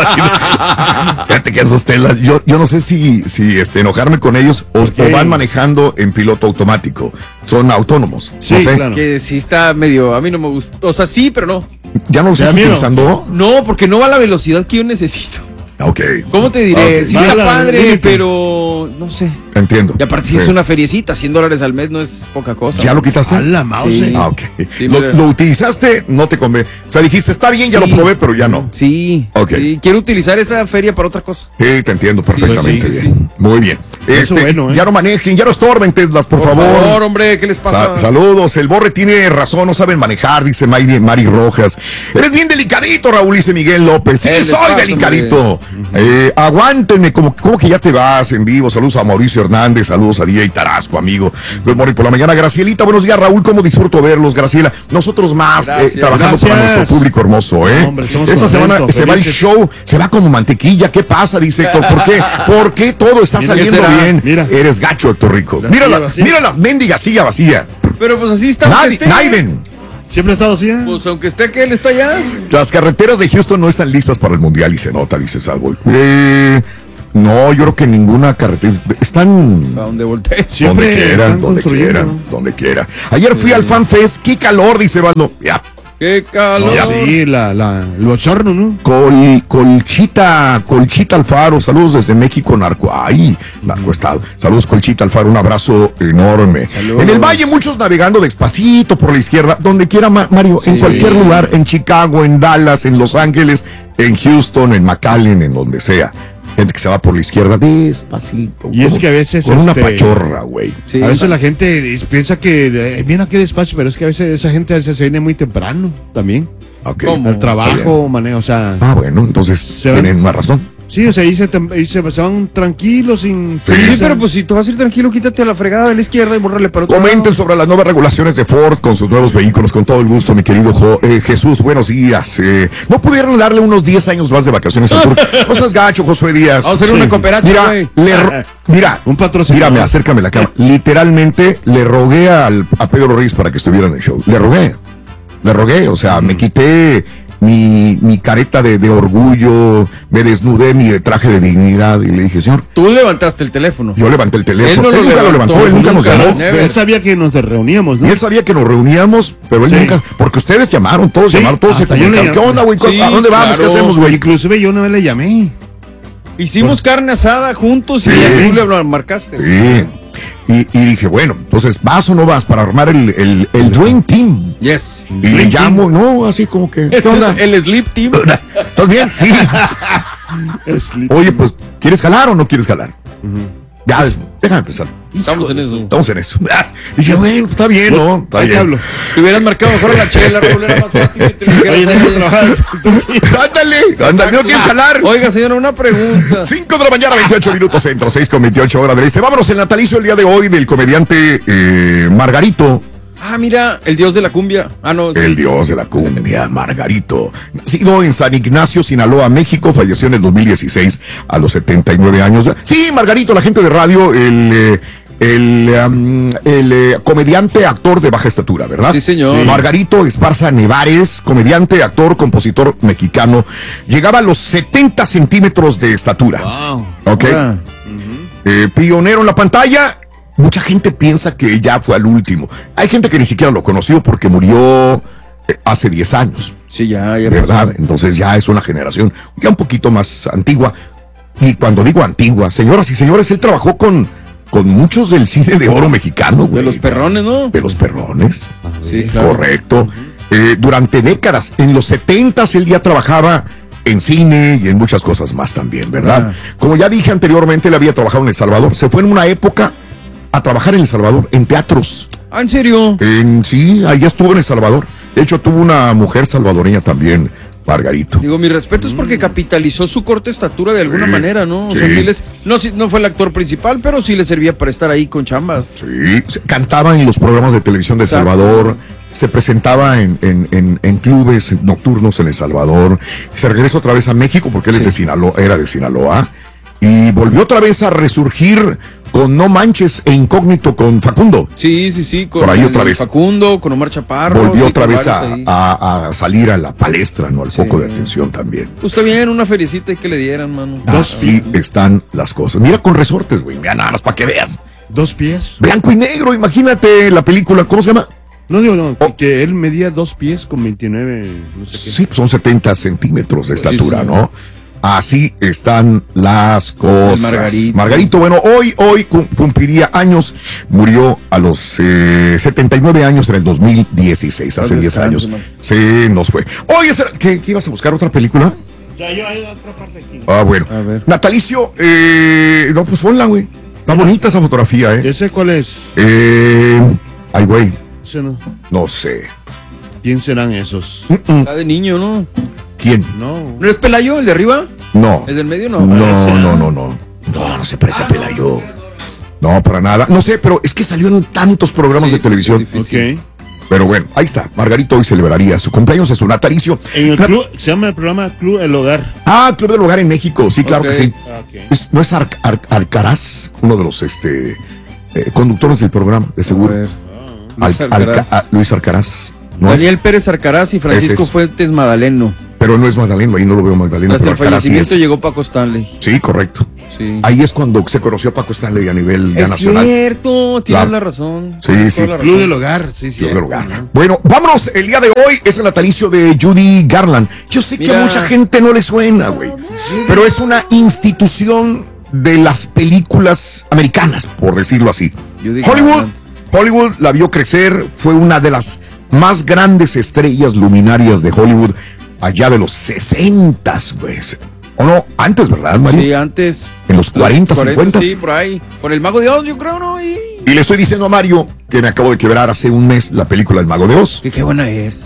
[SPEAKER 1] Fíjate que esos Teslas, yo no sé si enojarme con ellos o van manejando en piloto automático. Son autónomos.
[SPEAKER 2] Sí,
[SPEAKER 1] no sé.
[SPEAKER 2] Claro. Que sí está medio, a mí no me gusta. O sea, sí, pero no.
[SPEAKER 1] ¿Ya no lo estás utilizando?
[SPEAKER 2] No, porque no va a la velocidad que yo necesito.
[SPEAKER 1] Ok.
[SPEAKER 2] ¿Cómo te diré? Sí está padre, pero no sé.
[SPEAKER 1] Entiendo.
[SPEAKER 2] Y aparte si es una feriecita, $100 al mes no es poca cosa.
[SPEAKER 1] ¿Ya lo quitaste?
[SPEAKER 3] La mouse.
[SPEAKER 2] Sí.
[SPEAKER 1] Ok.
[SPEAKER 2] Sí,
[SPEAKER 1] lo utilizaste, no te convence. O sea, dijiste, está bien, ya lo probé, pero ya no.
[SPEAKER 2] Sí.
[SPEAKER 1] Okay.
[SPEAKER 2] Sí, quiero utilizar esa feria para otra cosa.
[SPEAKER 1] Sí, te entiendo perfectamente bien.
[SPEAKER 2] Sí.
[SPEAKER 1] Muy bien.
[SPEAKER 3] Eso bueno,
[SPEAKER 1] Ya no manejen, ya no estorben Teslas, por favor.
[SPEAKER 2] Por favor, hombre, ¿qué les pasa?
[SPEAKER 1] Saludos, el Borre tiene razón, no saben manejar, dice Mari Rojas. Eres bien delicadito, Raúl, dice Miguel López. Sí, soy delicadito. Aguántenme, como que ya te vas en vivo. Saludos a Mauricio Hernández, saludos a DJ Tarasco, amigo. Good morning por la mañana. Gracielita, buenos días, Raúl, cómo disfruto verlos, Graciela. Nosotros más trabajando para nuestro público hermoso,
[SPEAKER 3] Hombre,
[SPEAKER 1] esta semana se va el show, se va como mantequilla. ¿Qué pasa? Dice Héctor. ¿Por qué todo está saliendo bien? Mira. Eres gacho, Héctor Rico. Mira la mendiga silla vacía.
[SPEAKER 2] Pero pues así está.
[SPEAKER 1] Naiden.
[SPEAKER 3] ¿Siempre ha estado así?
[SPEAKER 2] Pues aunque esté que él está allá.
[SPEAKER 1] Las carreteras de Houston no están listas para el mundial y se nota, dice Sadboy. No, yo creo que ninguna carretera. Están.
[SPEAKER 2] ¿A dónde volteé?
[SPEAKER 1] Donde quiera. Ayer fui al Fan Fest. ¡Qué calor! Dice Valdo. Ya.
[SPEAKER 2] ¡Qué calor!
[SPEAKER 3] Sí, el bochorno, ¿no?
[SPEAKER 1] Colchita Alfaro. Saludos desde México, Narco Estado. Saludos, Colchita Alfaro. Un abrazo enorme. Saludos. En el Valle, muchos navegando despacito por la izquierda. Donde quiera, Mario. Sí. En cualquier lugar. En Chicago, en Dallas, en Los Ángeles, en Houston, en McAllen, en donde sea. Gente que se va por la izquierda despacito.
[SPEAKER 3] Y es que a veces
[SPEAKER 1] con una pachorra, güey.
[SPEAKER 3] Sí, a veces la gente piensa que viene aquí despacio, pero es que a veces esa gente se viene muy temprano también.
[SPEAKER 1] Okay.
[SPEAKER 3] Al trabajo, manejo, o sea.
[SPEAKER 1] Bueno, entonces tienen más razón.
[SPEAKER 3] Sí, o sea, ahí se van tranquilos, sin
[SPEAKER 2] prisa. Sí, pero pues si tú vas a ir tranquilo, quítate a la fregada de la izquierda y borrarle para otro
[SPEAKER 1] Comenten
[SPEAKER 2] lado.
[SPEAKER 1] sobre las nuevas regulaciones de Ford con sus nuevos vehículos, con todo el gusto, mi querido Jesús, buenos días. ¿No pudieron darle unos 10 años más de vacaciones al tour? No seas gacho, Josué Díaz.
[SPEAKER 2] Vamos a hacer una cooperacha,
[SPEAKER 1] Mira,
[SPEAKER 3] un patrocinador.
[SPEAKER 1] Mírame, acércame la cámara. Literalmente le rogué a Pedro Reyes para que estuviera en el show. Le rogué, o sea, me quité mi careta de orgullo, me desnudé mi traje de dignidad y le dije, señor.
[SPEAKER 2] Tú levantaste el teléfono.
[SPEAKER 1] Yo levanté el teléfono.
[SPEAKER 2] Él
[SPEAKER 1] nunca lo levantó, él nunca nos llamó.
[SPEAKER 3] Él sabía que nos reuníamos, ¿no?
[SPEAKER 1] Él sabía que nos reuníamos, pero él nunca, porque ustedes llamaron, todos se comunicaron. ¿Qué onda, güey? ¿A dónde vamos? ¿Qué hacemos, güey?
[SPEAKER 3] Inclusive yo una vez le llamé.
[SPEAKER 2] Hicimos carne asada juntos y ya tú le marcaste.
[SPEAKER 1] Sí. Y dije, bueno, entonces, ¿vas o no vas para armar el Dream Team?
[SPEAKER 2] Yes.
[SPEAKER 1] Y le llamo, no, así como que, ¿qué onda?
[SPEAKER 2] El Sleep Team.
[SPEAKER 1] ¿Estás bien? Sí. Oye, pues, ¿quieres jalar o no quieres jalar? Ya, déjame empezar.
[SPEAKER 2] Estamos en eso.
[SPEAKER 1] Dije, bueno, está bien, ¿no? Está bien.
[SPEAKER 2] Te hubieras marcado mejor a la chela, Raúl, era más fácil.
[SPEAKER 1] Ándale, ¿no quieres jalar?
[SPEAKER 2] Oiga, señora, una pregunta.
[SPEAKER 1] 5 de la mañana, 28 minutos centro, 6:28 horas del este. Vámonos, el natalicio el día de hoy del comediante Margarito.
[SPEAKER 2] Mira, el dios de la cumbia. No.
[SPEAKER 1] El dios de la cumbia, Margarito. Nacido en San Ignacio, Sinaloa, México, falleció en el 2016 a los 79 años. Sí, Margarito, la gente de radio, el comediante, actor de baja estatura, ¿verdad?
[SPEAKER 2] Sí, señor. Sí.
[SPEAKER 1] Margarito Esparza Nevares, comediante, actor, compositor mexicano. Llegaba a los 70 centímetros de estatura.
[SPEAKER 3] Wow.
[SPEAKER 1] Ok. Pionero en la pantalla. Mucha gente piensa que ya fue al último. Hay gente que ni siquiera lo conoció porque murió hace 10 años.
[SPEAKER 2] Sí, ya
[SPEAKER 1] ¿verdad?
[SPEAKER 2] pasó.
[SPEAKER 1] Entonces ya es una generación ya un poquito más antigua. Y cuando digo antigua, señoras y señores, él trabajó con muchos del cine de oro mexicano, güey.
[SPEAKER 2] De los perrones, ¿no?
[SPEAKER 1] De los perrones.
[SPEAKER 2] Sí, claro.
[SPEAKER 1] Correcto. Durante décadas, en los 70s él ya trabajaba en cine y en muchas cosas más también, ¿verdad? Como ya dije anteriormente, él había trabajado en El Salvador. Se fue en una época a trabajar en El Salvador, en teatros.
[SPEAKER 2] ¿En serio?
[SPEAKER 1] Sí, allá estuvo en El Salvador. De hecho, tuvo una mujer salvadoreña también, Margarito.
[SPEAKER 2] Digo, mi respeto es porque capitalizó su corta estatura de alguna manera, ¿no? O sea, no fue el actor principal, pero sí le servía para estar ahí con chambas.
[SPEAKER 1] Sí, cantaba en los programas de televisión de El Salvador, se presentaba en clubes nocturnos en El Salvador, se regresa otra vez a México porque él es de Sinaloa, era de Sinaloa, y volvió otra vez a resurgir con No Manches e Incógnito con Facundo.
[SPEAKER 2] Sí,
[SPEAKER 1] por ahí otra vez.
[SPEAKER 2] Facundo, con Omar Chaparro.
[SPEAKER 1] Volvió otra vez a salir a la palestra, ¿no? Al foco de atención también.
[SPEAKER 2] Pues está bien, una feriecita que le dieran, mano.
[SPEAKER 1] Así están las cosas. Mira con resortes, güey. Mira nada más para que veas.
[SPEAKER 3] 2 pies.
[SPEAKER 1] Blanco y negro, imagínate la película, ¿cómo se llama?
[SPEAKER 3] No, que él medía 2 pies con 29, no sé qué.
[SPEAKER 1] Sí, pues son 70 centímetros de estatura, ¿no? Así están las cosas. Margarito, bueno, hoy cumpliría años, murió a los 79 años en el 2016, hace 10 años. Se nos fue. Oye, ¿qué ibas a buscar? ¿Otra película?
[SPEAKER 3] Ya, yo hay otra parte aquí.
[SPEAKER 1] Bueno. A ver. Natalicio, no, pues ponla, güey. Está bonita esa fotografía,
[SPEAKER 3] ¿Ese cuál es?
[SPEAKER 1] Ay, güey.
[SPEAKER 3] Ese no.
[SPEAKER 1] No sé.
[SPEAKER 3] ¿Quién serán esos?
[SPEAKER 2] Está de niño, ¿no?
[SPEAKER 1] ¿Quién?
[SPEAKER 2] ¿No es Pelayo, el de arriba?
[SPEAKER 1] No.
[SPEAKER 2] ¿El del medio no?
[SPEAKER 1] No se parece a Pelayo. No, para nada. No sé, pero es que salió en tantos programas de televisión.
[SPEAKER 3] Ok.
[SPEAKER 1] Pero bueno, ahí está. Margarito hoy celebraría su cumpleaños, es su natalicio.
[SPEAKER 3] En el club, se llama el programa Club El Hogar.
[SPEAKER 1] Club del Hogar en México. Sí, claro que sí.
[SPEAKER 3] Okay.
[SPEAKER 1] ¿No es Alcaraz, uno de los conductores del programa, de seguro? Luis Alcaraz.
[SPEAKER 2] Daniel Pérez Alcaraz y Francisco Fuentes Madaleno.
[SPEAKER 1] Pero no es Magdaleno, ahí no lo veo Magdaleno.
[SPEAKER 2] Tras el fallecimiento llegó Paco Stanley.
[SPEAKER 1] Sí, correcto.
[SPEAKER 2] Sí.
[SPEAKER 1] Ahí es cuando se conoció a Paco Stanley a nivel nacional.
[SPEAKER 2] Es cierto, tienes la razón.
[SPEAKER 1] Sí.
[SPEAKER 3] Club del Hogar,
[SPEAKER 1] Club del Hogar. Bueno, vámonos, el día de hoy es el natalicio de Judy Garland. Yo sé que a mucha gente no le suena, güey, pero es una institución de las películas americanas, por decirlo así. Hollywood la vio crecer, fue una de las más grandes estrellas luminarias de Hollywood allá de los 60s, güey. ¿O no? Antes, ¿verdad, Mario?
[SPEAKER 2] Sí, antes.
[SPEAKER 1] En los 40, 50.
[SPEAKER 2] Sí, por ahí. Por El Mago de Oz, yo creo, ¿no?
[SPEAKER 1] Y le estoy diciendo a Mario que me acabo de quebrar hace un mes la película El Mago de Oz.
[SPEAKER 2] Qué buena es.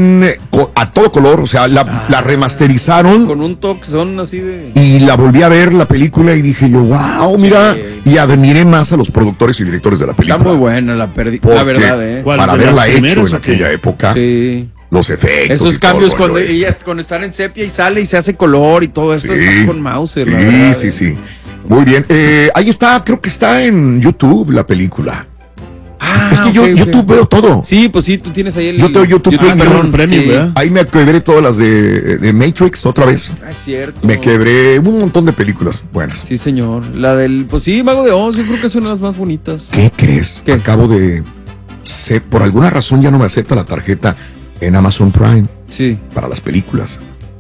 [SPEAKER 1] A todo color, o sea, la remasterizaron.
[SPEAKER 2] Con un toque, son así de...
[SPEAKER 1] Y la volví a ver, la película, y dije yo, wow, mira. Y admiré más a los productores y directores de la película.
[SPEAKER 2] Está muy buena la verdad,
[SPEAKER 1] Para haberla hecho en aquella época.
[SPEAKER 2] Sí.
[SPEAKER 1] Los efectos.
[SPEAKER 2] Esos cambios cuando están en sepia y sale y se hace color y todo esto está con Mauser, la verdad.
[SPEAKER 1] Sí. Muy bien. Ahí está, creo que está en YouTube la película. Es que yo YouTube veo todo.
[SPEAKER 2] Sí, pues sí, tú tienes ahí el...
[SPEAKER 1] Yo tengo YouTube
[SPEAKER 3] Premium, ¿verdad?
[SPEAKER 1] Ahí me quebré todas las de Matrix otra vez.
[SPEAKER 2] Es cierto.
[SPEAKER 1] Me quebré un montón de películas buenas.
[SPEAKER 2] Sí, señor. La del... Pues sí, Mago de Oz, yo creo que es una de las más bonitas.
[SPEAKER 1] ¿Qué crees? Acabo de... Por alguna razón ya no me acepta la tarjeta en Amazon Prime.
[SPEAKER 2] Sí.
[SPEAKER 1] Para las películas.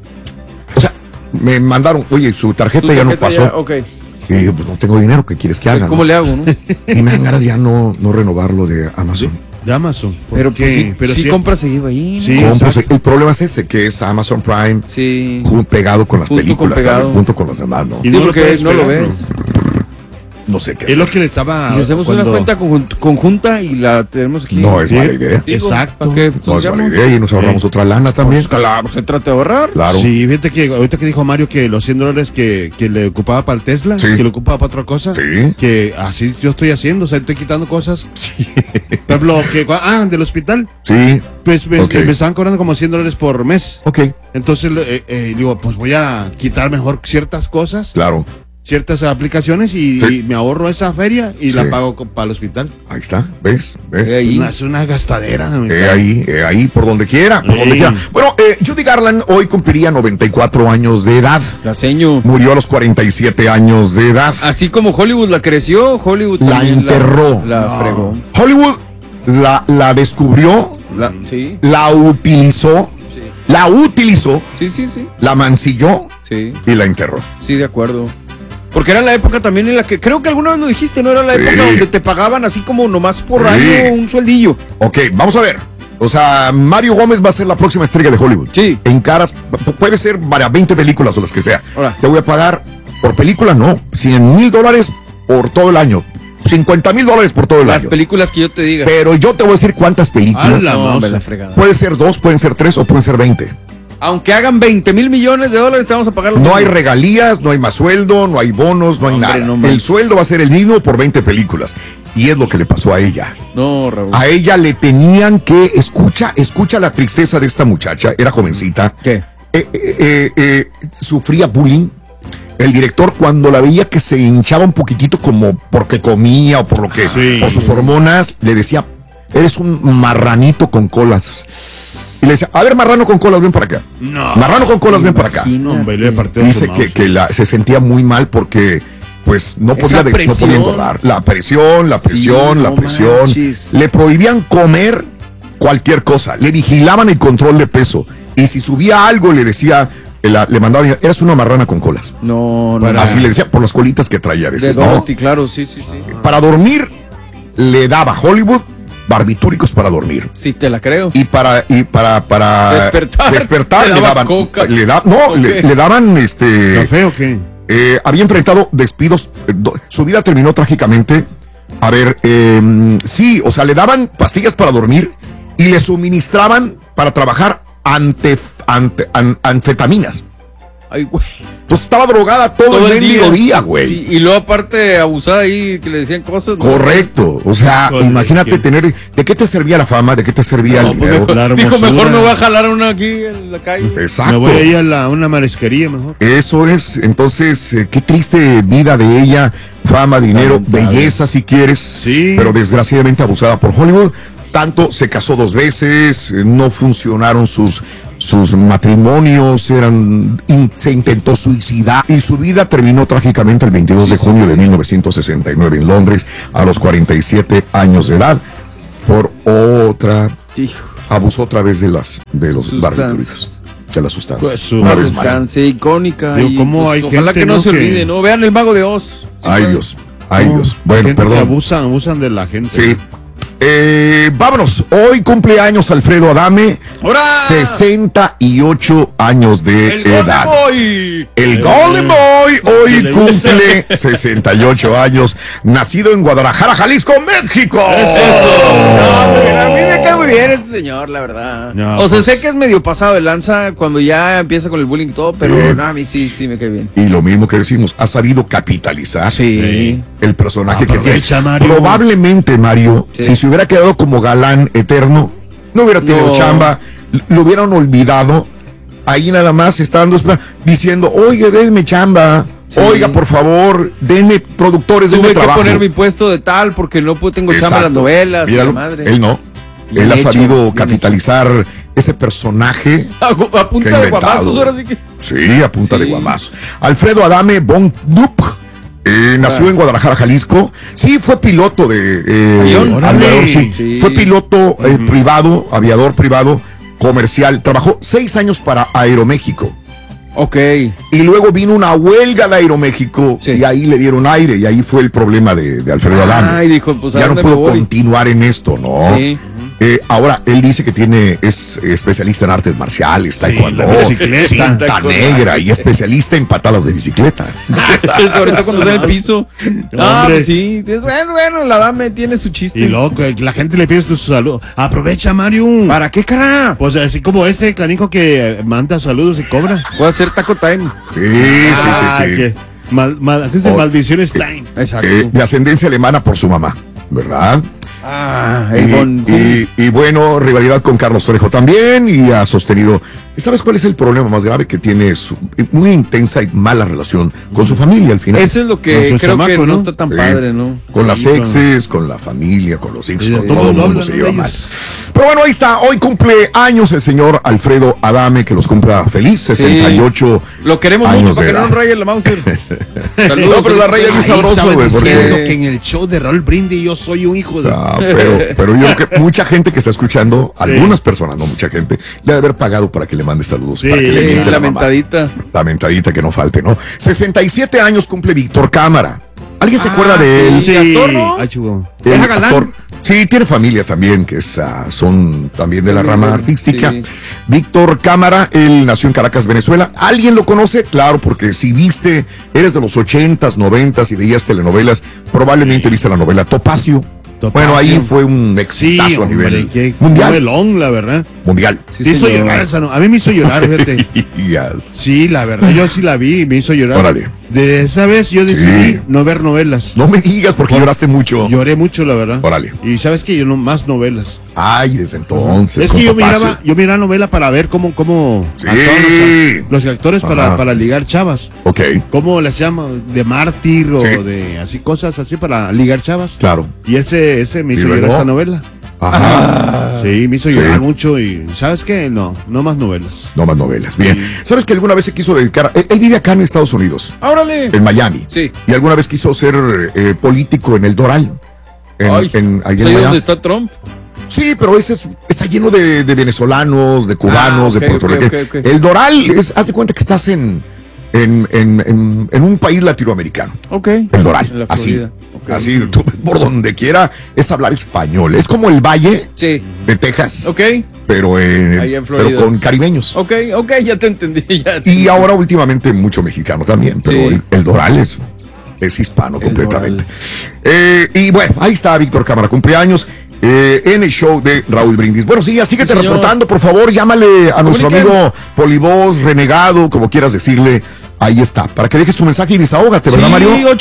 [SPEAKER 1] O sea, me mandaron, oye, su tarjeta ya no pasó. Y yo, pues no tengo dinero, ¿qué quieres que haga?
[SPEAKER 2] ¿Cómo le hago, no?
[SPEAKER 1] Y me dan ganas ya no renovarlo de Amazon.
[SPEAKER 3] De Amazon.
[SPEAKER 2] Pero pues sí compra seguido ahí.
[SPEAKER 1] Sí, el problema es ese, que es Amazon Prime pegado con las películas, junto con las demás, ¿no?
[SPEAKER 2] Y no porque no lo ves.
[SPEAKER 1] No sé qué
[SPEAKER 3] es lo que le estaba...
[SPEAKER 2] Y si hacemos una cuenta conjunta y la tenemos aquí.
[SPEAKER 1] No es mala idea.
[SPEAKER 3] Exacto.
[SPEAKER 1] No es mala idea y nos ahorramos otra lana también.
[SPEAKER 2] Pues claro, se trata de ahorrar.
[SPEAKER 1] Claro.
[SPEAKER 3] Sí, fíjate que ahorita que dijo Mario que los $100 que le ocupaba para el Tesla, que le ocupaba para otra cosa, que así yo estoy haciendo, o sea, estoy quitando cosas.
[SPEAKER 1] Sí.
[SPEAKER 3] Por ejemplo, del hospital.
[SPEAKER 1] Sí.
[SPEAKER 3] Pues me estaban cobrando como $100 por mes.
[SPEAKER 1] Ok.
[SPEAKER 3] Entonces digo, pues voy a quitar mejor ciertas cosas.
[SPEAKER 1] Claro.
[SPEAKER 3] Ciertas aplicaciones y me ahorro esa feria y la pago para el hospital.
[SPEAKER 1] Ahí está, ¿ves?
[SPEAKER 3] Es una gastadera.
[SPEAKER 1] Ahí, por donde quiera, Bueno, Judy Garland hoy cumpliría 94 años de edad.
[SPEAKER 2] La seño.
[SPEAKER 1] Murió a los 47 años de edad.
[SPEAKER 2] Así como Hollywood la creció, Hollywood
[SPEAKER 1] la enterró.
[SPEAKER 2] La fregó.
[SPEAKER 1] Hollywood la descubrió, la utilizó, la mancilló y la enterró.
[SPEAKER 2] Sí, de acuerdo. Porque era la época también en la que, creo que alguna vez lo dijiste, ¿no? Era la época donde te pagaban así como nomás por año un sueldillo.
[SPEAKER 1] Ok, vamos a ver. O sea, Mario Gómez va a ser la próxima estrella de Hollywood.
[SPEAKER 2] Sí.
[SPEAKER 1] En caras, puede ser para 20 películas o las que sea.
[SPEAKER 2] Ahora.
[SPEAKER 1] Te voy a pagar por película, no. $100,000 por todo el año. $50,000 por todo el año.
[SPEAKER 2] Las películas que yo te diga.
[SPEAKER 1] Pero yo te voy a decir cuántas películas.
[SPEAKER 2] No, me la fregada.
[SPEAKER 1] Puede ser 2, pueden ser 3 o pueden ser 20.
[SPEAKER 2] Aunque hagan 20,000 millones de dólares, te vamos a pagar.
[SPEAKER 1] No hay regalías, no hay más sueldo, no hay bonos, no hay nada. El sueldo va a ser el mismo por 20 películas. Y es lo que le pasó a ella.
[SPEAKER 2] No, Raúl.
[SPEAKER 1] A ella le tenían que... Escucha la tristeza de esta muchacha. Era jovencita.
[SPEAKER 2] ¿Qué?
[SPEAKER 1] Sufría bullying. El director, cuando la veía que se hinchaba un poquitito como porque comía o por sus hormonas, le decía, eres un marranito con colas. Y le decía, a ver, marrano con colas, ven para acá. No. Marrano con colas, ven para acá. Dice que se sentía muy mal porque pues no podía engordar. La presión. Le prohibían comer cualquier cosa. Le vigilaban el control de peso. Y si subía algo, le decía, le mandaban, eras una marrana con colas.
[SPEAKER 2] No.
[SPEAKER 1] Así le decía, por las colitas que traía a veces, ¿no?
[SPEAKER 2] Claro, sí.
[SPEAKER 1] Para dormir, le daba Hollywood barbitúricos para dormir.
[SPEAKER 2] Sí, te la creo.
[SPEAKER 1] Y para despertar le daban
[SPEAKER 2] coca.
[SPEAKER 1] Le daban
[SPEAKER 3] ¿Café o qué?
[SPEAKER 1] Había enfrentado despidos. Su vida terminó trágicamente. A ver, sí, o sea, le daban pastillas para dormir y le suministraban para trabajar anfetaminas.
[SPEAKER 2] Ay, güey.
[SPEAKER 1] Pues estaba drogada todo el mendigo día, güey.
[SPEAKER 2] Sí, y luego aparte abusada ahí, que le decían cosas.
[SPEAKER 1] Correcto. O sea, imagínate tener... ¿De qué te servía la fama? ¿De qué te servía el dinero?
[SPEAKER 2] Mejor me voy a jalar una aquí en la calle.
[SPEAKER 1] Exacto.
[SPEAKER 3] Me voy a ir a una marisquería mejor.
[SPEAKER 1] Eso es. Entonces, qué triste vida de ella. Fama, dinero, belleza si quieres. Sí. Pero desgraciadamente abusada por Hollywood. Tanto se casó 2 veces, no funcionaron sus matrimonios, se intentó suicidar y su vida terminó trágicamente el 22 de junio de 1969 en Londres a los 47 años de edad por abusó otra vez de los barbitúricos, de las sustancias.
[SPEAKER 2] Pues una vez más. Icónica.
[SPEAKER 3] Digo, ¿cómo hay
[SPEAKER 2] ojalá
[SPEAKER 3] gente,
[SPEAKER 2] que no se olvide, ¿no? Vean El Mago de Oz.
[SPEAKER 1] Ay, Dios. Bueno, perdón.
[SPEAKER 3] Abusan de la gente.
[SPEAKER 1] Sí. Vámonos, hoy cumpleaños Alfredo Adame. ¡Hora! 68 años de edad. El Golden Boy hoy cumple 68 años. Nacido en Guadalajara, Jalisco, México.
[SPEAKER 2] A mí me cae muy bien este señor, la verdad. No, sé que es medio pasado de lanza cuando ya empieza con el bullying y todo, pero a mí sí me cae bien.
[SPEAKER 1] Y lo mismo que decimos, ha sabido capitalizar el personaje que tiene.
[SPEAKER 3] Mario.
[SPEAKER 1] Probablemente, Mario, si se hubiera quedado como galán eterno, no hubiera tenido chamba, lo hubieran olvidado. Ahí nada más estando diciendo, oye, denme chamba. Oiga, por favor, denme productores, denme trabajo.
[SPEAKER 2] Tuve que poner mi puesto de tal porque no tengo chamba en las novelas.
[SPEAKER 1] Míralo,
[SPEAKER 2] madre.
[SPEAKER 1] Él no. Él ha sabido capitalizar ese personaje.
[SPEAKER 2] A punta de guamazos, ahora sí que.
[SPEAKER 1] Sí, a punta de guamazos. Alfredo Adame von Knupp. Nació en Guadalajara, Jalisco. Sí, fue piloto de aviador, sí. Fue piloto privado, aviador privado, comercial. Trabajó 6 años para Aeroméxico.
[SPEAKER 2] Ok.
[SPEAKER 1] Y luego vino una huelga de Aeroméxico y ahí le dieron aire y ahí fue el problema de Alfredo Adame.
[SPEAKER 2] Ay, dijo, pues,
[SPEAKER 1] ya no pudo continuar en esto, ¿no? Sí. Ahora, él dice que es especialista en artes marciales, taekwondo, cinta negra y especialista en patadas de bicicleta.
[SPEAKER 2] Sobre todo cuando está en el piso. Sí, es bueno, la dame tiene su chiste.
[SPEAKER 3] Y loco, la gente le pide su saludo. Aprovecha, Mario.
[SPEAKER 2] ¿Para qué, cara?
[SPEAKER 3] Pues así como este canijo que manda saludos y cobra.
[SPEAKER 2] Puede hacer taco time.
[SPEAKER 1] Sí.
[SPEAKER 3] Maldiciones time.
[SPEAKER 1] Exacto. De ascendencia alemana por su mamá, ¿verdad? Y bueno, rivalidad con Carlos Trejo también y ha sostenido. ¿Sabes cuál es el problema más grave? Que tiene una intensa y mala relación con su familia al final.
[SPEAKER 2] Eso es lo que creo que no está tan padre, ¿no?
[SPEAKER 1] Con las exes, con la familia, con los hijos, con todo el mundo se lleva mal. Pero bueno, ahí está. Hoy cumple años el señor Alfredo Adame, que los cumpla feliz, 68
[SPEAKER 2] Lo queremos
[SPEAKER 1] años
[SPEAKER 2] mucho para que no nos raye la Mauser.
[SPEAKER 1] Saludos, no, pero la raya es muy sabroso, güey.
[SPEAKER 3] Que en el show de Raúl Brindis yo soy un hijo de...
[SPEAKER 1] Pero yo creo que mucha gente que está escuchando, algunas personas, no mucha gente, le ha de haber pagado para que le mande saludos. Para que le miente
[SPEAKER 2] la mentadita.
[SPEAKER 1] La mentadita que no falte, ¿no? 67 años cumple Víctor Cámara. ¿Alguien se acuerda de él?
[SPEAKER 2] Sí. Actor, ¿no?
[SPEAKER 1] ¿Era galán? Sí, tiene familia también, que son también de la rama artística. Sí. Víctor Cámara, él nació en Caracas, Venezuela. ¿Alguien lo conoce? Claro, porque si eres de los 80s, 90s y veías telenovelas, probablemente viste la novela Topacio. Bueno, ahí fue un exitazo a nivel mundial.
[SPEAKER 3] Novelón, la verdad.
[SPEAKER 1] Mundial.
[SPEAKER 3] Sí, hizo llorar esa, a mí me hizo llorar, fíjate. Sí, la verdad, yo sí la vi y me hizo llorar.
[SPEAKER 1] Órale.
[SPEAKER 3] De esa vez yo decidí no ver novelas.
[SPEAKER 1] No me digas porque lloraste mucho.
[SPEAKER 3] Lloré mucho, la verdad.
[SPEAKER 1] Órale.
[SPEAKER 3] Y sabes que yo no más novelas.
[SPEAKER 1] Ay, desde entonces.
[SPEAKER 3] Es que yo miraba novela para ver cómo actúan los actores para ligar chavas.
[SPEAKER 1] Ok.
[SPEAKER 3] ¿Cómo les llama? De mártir o de así cosas así para ligar chavas.
[SPEAKER 1] Claro.
[SPEAKER 3] Y ese me hizo llorar esta novela.
[SPEAKER 1] Ajá.
[SPEAKER 3] Sí, me hizo llorar mucho y ¿sabes qué? No más novelas.
[SPEAKER 1] No más novelas. Bien. ¿Sabes que alguna vez se quiso dedicar? Él vive acá en Estados Unidos.
[SPEAKER 2] ¡Órale!
[SPEAKER 1] En Miami.
[SPEAKER 2] Sí.
[SPEAKER 1] Y alguna vez quiso ser político en el Doral.
[SPEAKER 2] ¿Ahí donde está Trump?
[SPEAKER 1] Sí, pero ese está lleno de venezolanos, de cubanos, de puertorriqueños. Okay. El Doral haz de cuenta que estás en un país latinoamericano.
[SPEAKER 2] Ok.
[SPEAKER 1] El Doral, así. Okay. Así, tú, por donde quiera es hablar español. Es como el Valle de Texas.
[SPEAKER 2] Ok.
[SPEAKER 1] Pero con caribeños.
[SPEAKER 2] Ok, ya te entendí.
[SPEAKER 1] Y ahora últimamente mucho mexicano también, pero el Doral es hispano completamente. Y bueno, ahí está Víctor Cámara, cumpleaños. En el show de Raúl Brindis. Buenos días, síguete reportando, por favor, llámale a nuestro amigo Polivoz, Renegado, como quieras decirle. Ahí está, para que dejes tu mensaje y desahógate, ¿verdad, Mario?
[SPEAKER 2] Sí,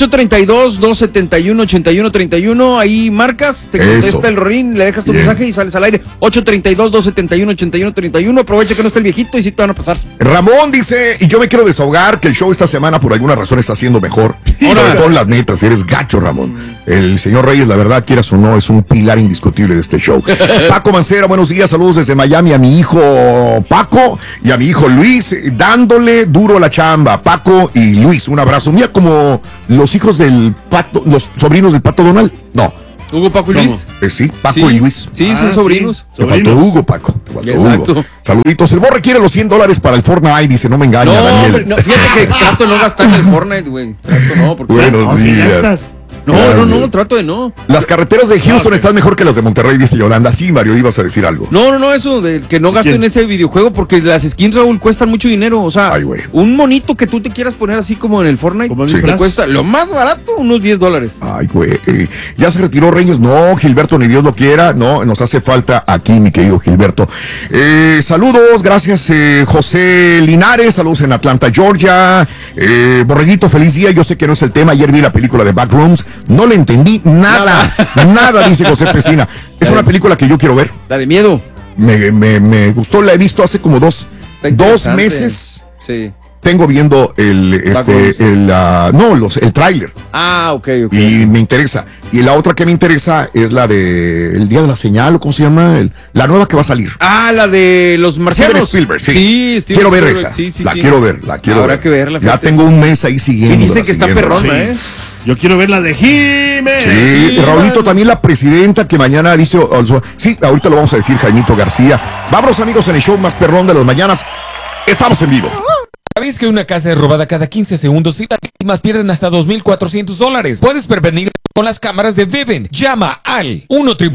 [SPEAKER 2] 832-271-8131, ahí marcas, te contesta el Rorín, le dejas tu mensaje y sales al aire. 832-271-8131, aprovecha que no está el viejito y sí te van a pasar.
[SPEAKER 1] Ramón dice, y yo me quiero desahogar, que el show esta semana por alguna razón está haciendo mejor. Sobre todo en las netas, eres gacho, Ramón. El señor Reyes, la verdad, quieras o no, es un pilar indiscutible de este show. Paco Mancera, buenos días, saludos desde Miami a mi hijo Paco y a mi hijo Luis, dándole duro a la chamba. Paco y Luis, un abrazo. Mira como los hijos del Pato, los sobrinos del Pato Donald. No.
[SPEAKER 2] ¿Hugo, Paco y Luis?
[SPEAKER 1] Sí, Paco y Luis.
[SPEAKER 2] Sí, son sobrinos.
[SPEAKER 1] Te faltó Hugo, Paco.
[SPEAKER 2] Exacto.
[SPEAKER 1] Hugo. Saluditos. El Borre quiere los $100 para el Fortnite, dice, no me engaña, Daniel.
[SPEAKER 2] Hombre, no, fíjate que trato de no gastar en el Fortnite, güey. Trato no, porque...
[SPEAKER 1] Buenos días.
[SPEAKER 2] No, trato de no.
[SPEAKER 1] Las carreteras de Houston están mejor que las de Monterrey, dice Yolanda. Sí, Mario, ibas a decir algo.
[SPEAKER 2] No, eso de que no gasto en ese videojuego porque las skins, Raúl, cuestan mucho dinero. O sea, un monito que tú te quieras poner así como en el Fortnite, te cuesta lo más barato, unos $10.
[SPEAKER 1] Ay, güey. Ya se retiró Reyes. No, Gilberto, ni Dios lo quiera. No, nos hace falta aquí, mi querido Gilberto. Saludos, gracias, José Linares. Saludos en Atlanta, Georgia. Borreguito, feliz día. Yo sé que no es el tema. Ayer vi la película de Backrooms. No le entendí nada, dice José Pesina. Es una película que yo quiero ver.
[SPEAKER 2] La de miedo.
[SPEAKER 1] Me gustó, la he visto hace como dos meses.
[SPEAKER 2] Sí.
[SPEAKER 1] Tengo viendo el tráiler.
[SPEAKER 2] Ok.
[SPEAKER 1] Y me interesa. Y la otra que me interesa es la de El Día de la Señal, o ¿cómo se llama? La nueva que va a salir.
[SPEAKER 2] La de los marcianos.
[SPEAKER 1] Steven Spielberg,
[SPEAKER 2] sí.
[SPEAKER 1] Quiero ver esa. La quiero ver.
[SPEAKER 2] Habrá que verla.
[SPEAKER 1] Ya tengo un mes ahí siguiendo.
[SPEAKER 2] Y dicen que está perrona,
[SPEAKER 3] Yo quiero ver la de Jiménez.
[SPEAKER 1] Sí, Raulito, también la presidenta que mañana dice... Sí, ahorita lo vamos a decir, Jaimito García. Vámonos, amigos, en el show más perrón de las mañanas. Estamos en vivo.
[SPEAKER 6] ¿Sabéis que una casa es robada cada 15 segundos y las víctimas pierden hasta $2,400? Puedes prevenir con las cámaras de Vivint. Llama al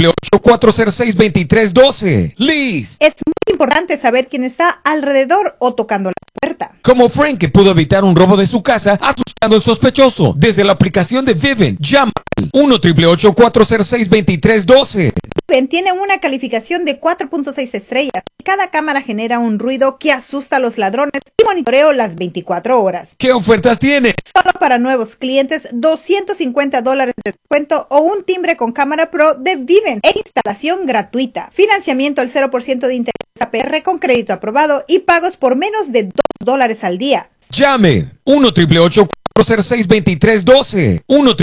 [SPEAKER 6] 1-888-406-2312. Liz.
[SPEAKER 7] Es muy importante saber quién está alrededor o tocando la puerta.
[SPEAKER 6] Como Frank, que pudo evitar un robo de su casa asustando al sospechoso. Desde la aplicación de Vivint, llama al 1-888-406-2312.
[SPEAKER 7] Vivint tiene una calificación de 4.6 estrellas. Cada cámara genera un ruido que asusta a los ladrones y monitoreo las 24 horas.
[SPEAKER 6] ¿Qué ofertas tiene?
[SPEAKER 7] Solo para nuevos clientes, $250 de descuento o un timbre con cámara pro de Vivint e instalación gratuita. Financiamiento al 0% de interés APR con crédito aprobado y pagos por menos de $2 al día.
[SPEAKER 6] Llame 1-888-406-2312.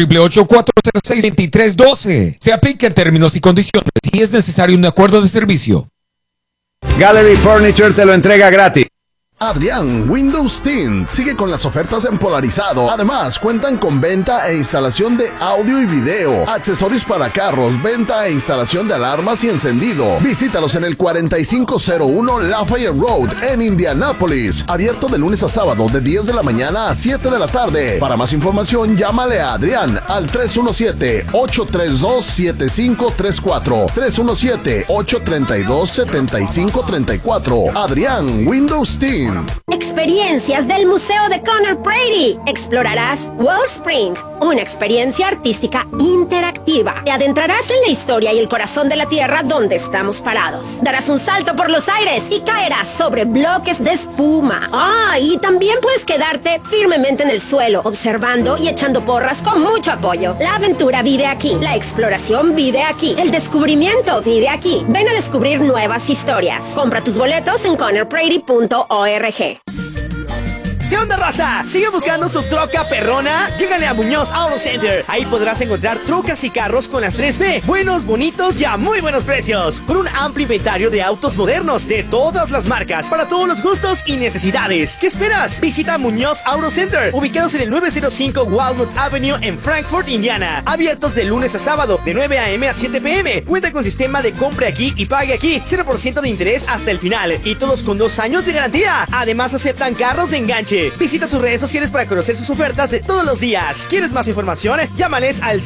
[SPEAKER 6] 1-888-406-2312. Se aplica en términos y condiciones si es necesario un acuerdo de servicio.
[SPEAKER 10] Gallery Furniture te lo entrega gratis.
[SPEAKER 8] Adrián, Windows 10 sigue con las ofertas en polarizado. Además, cuentan con venta e instalación de audio y video, accesorios para carros, venta e instalación de alarmas y encendido. Visítalos en el 4501 Lafayette Road en Indianápolis. Abierto de lunes a sábado de 10 de la mañana a 7 de la tarde. Para más información, llámale a Adrián al 317-832-7534. 317-832-7534. Adrián, Windows 10. Shopping.
[SPEAKER 20] Experiencias del Museo de Conor Brady. Explorarás Wellspring, una experiencia artística interactiva. Te adentrarás en la historia y el corazón de la tierra donde estamos parados. Darás un salto por los aires y caerás sobre bloques de espuma. Y también puedes quedarte firmemente en el suelo, observando y echando porras con mucho apoyo. La aventura vive aquí, la exploración vive aquí, el descubrimiento vive aquí. Ven a descubrir nuevas historias. Compra tus boletos en conorbrady.org.
[SPEAKER 18] ¿Qué onda, raza? ¿Sigue buscando su troca perrona? Llégale a Muñoz Auto Center. Ahí podrás encontrar trocas y carros con las 3B. Buenos, bonitos y a muy buenos precios. Con un amplio inventario de autos modernos de todas las marcas, para todos los gustos y necesidades. ¿Qué esperas? Visita Muñoz Auto Center, ubicados en el 905 Walnut Avenue en Frankfort, Indiana. Abiertos de lunes a sábado, de 9 a.m. a 7 p.m. Cuenta con sistema de compre aquí y pague aquí. 0% de interés hasta el final. Y todos con 2 años de garantía. Además, aceptan carros de enganche. Visita sus redes sociales para conocer sus ofertas de todos los días. ¿Quieres más información? Llámales al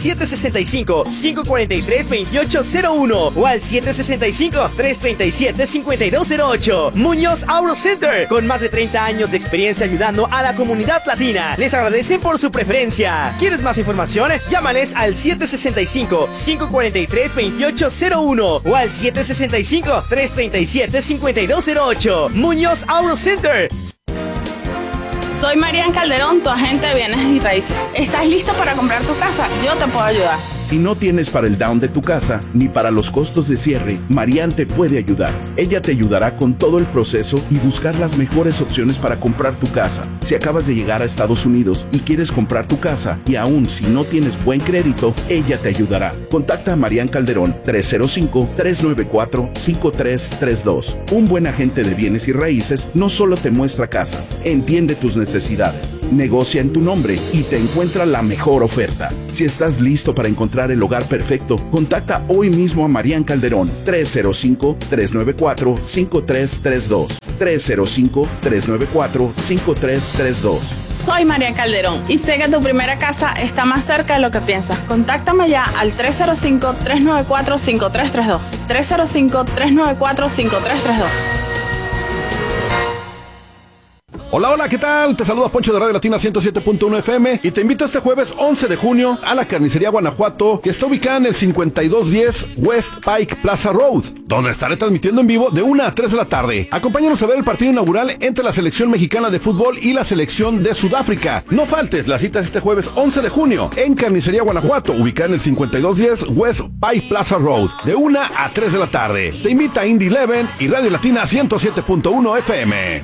[SPEAKER 18] 765-543-2801 o al 765-337-5208. Muñoz Auto Center, con más de 30 años de experiencia ayudando a la comunidad latina. Les agradecen por su preferencia. ¿Quieres más información? Llámales al 765-543-2801 o al 765-337-5208. Muñoz Auto Center.
[SPEAKER 21] Soy Marian Calderón, tu agente de bienes y raíces. ¿Estás listo para comprar tu casa? Yo te puedo ayudar.
[SPEAKER 9] Si no tienes para el down de tu casa ni para los costos de cierre, Marian te puede ayudar. Ella te ayudará con todo el proceso y buscar las mejores opciones para comprar tu casa. Si acabas de llegar a Estados Unidos y quieres comprar tu casa y aún si no tienes buen crédito, ella te ayudará. Contacta a Marian Calderón 305-394-5332. Un buen agente de bienes y raíces no solo te muestra casas, entiende tus necesidades, negocia en tu nombre y te encuentra la mejor oferta. Si estás listo para encontrar el hogar perfecto, contacta hoy mismo a Marian Calderón 305-394-5332. 305-394-5332.
[SPEAKER 21] Soy Marian Calderón y sé que tu primera casa está más cerca de lo que piensas. Contáctame ya al 305-394-5332. 305-394-5332.
[SPEAKER 10] Hola, hola, ¿qué tal? Te saluda Poncho de Radio Latina 107.1 FM y te invito este jueves 11 de junio a la Carnicería Guanajuato, que está ubicada en el 5210 West Pike Plaza Road, donde estaré transmitiendo en vivo de 1 a 3 de la tarde. Acompáñanos a ver el partido inaugural entre la selección mexicana de fútbol y la selección de Sudáfrica. No faltes, la cita es este jueves 11 de junio en Carnicería Guanajuato, ubicada en el 5210 West Pike Plaza Road, de 1 a 3 de la tarde. Te invita Indie Eleven y Radio Latina 107.1 FM.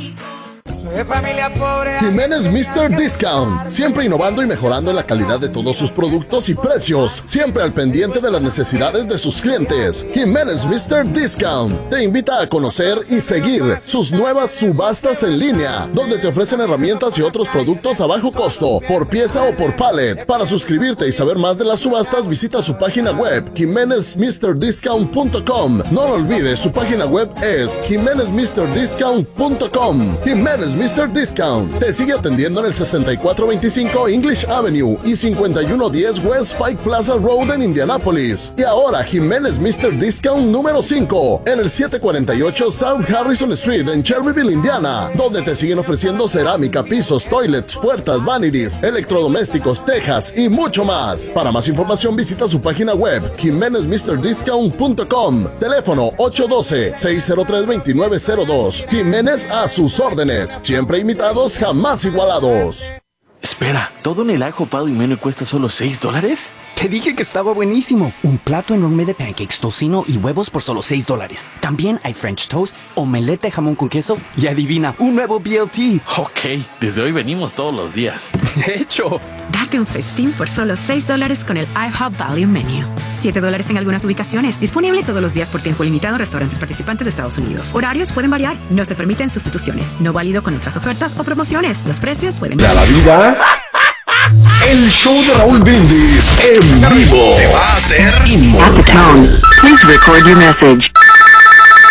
[SPEAKER 8] Jiménez Mr. Discount, siempre innovando y mejorando la calidad de todos sus productos y precios, siempre al pendiente de las necesidades de sus clientes. Jiménez Mr. Discount te invita a conocer y seguir sus nuevas subastas en línea, donde te ofrecen herramientas y otros productos a bajo costo, por pieza o por pallet. Para suscribirte y saber más de las subastas, visita su página web, jimenezmrdiscount.com. No lo olvides, su página web es jimenezmrdiscount.com. Jiménez Mr. Discount te sigue atendiendo en el 6425 English Avenue y 5110 West Pike Plaza Road en Indianápolis. Y ahora Jiménez Mr. Discount número 5 en el 748 South Harrison Street en Cherryville, Indiana, donde te siguen ofreciendo cerámica, pisos, toilets, puertas, vanities, electrodomésticos, tejas y mucho más. Para más información visita su página web jimenezmrdiscount.com. Teléfono 812-603-2902. Jiménez a sus órdenes. Siempre imitados, jamás igualados.
[SPEAKER 22] Espera, ¿todo en el ajo Pal y Menú cuesta solo $6?
[SPEAKER 23] Te dije que estaba buenísimo. Un plato enorme de pancakes, tocino y huevos por solo $6. También hay French toast, omelette de jamón con queso y adivina, un nuevo BLT.
[SPEAKER 22] Ok, desde hoy venimos todos los días.
[SPEAKER 23] ¡Hecho!
[SPEAKER 24] Date un festín por solo $6 con el IHOP Value Menu. $7 en algunas ubicaciones. Disponible todos los días por tiempo limitado en restaurantes participantes de Estados Unidos. Horarios pueden variar. No se permiten sustituciones. No válido con otras ofertas o promociones. Los precios pueden
[SPEAKER 1] variar. La vida. El show de Raúl Brindis en vivo te va a hacer inmortal.
[SPEAKER 25] Please record your message.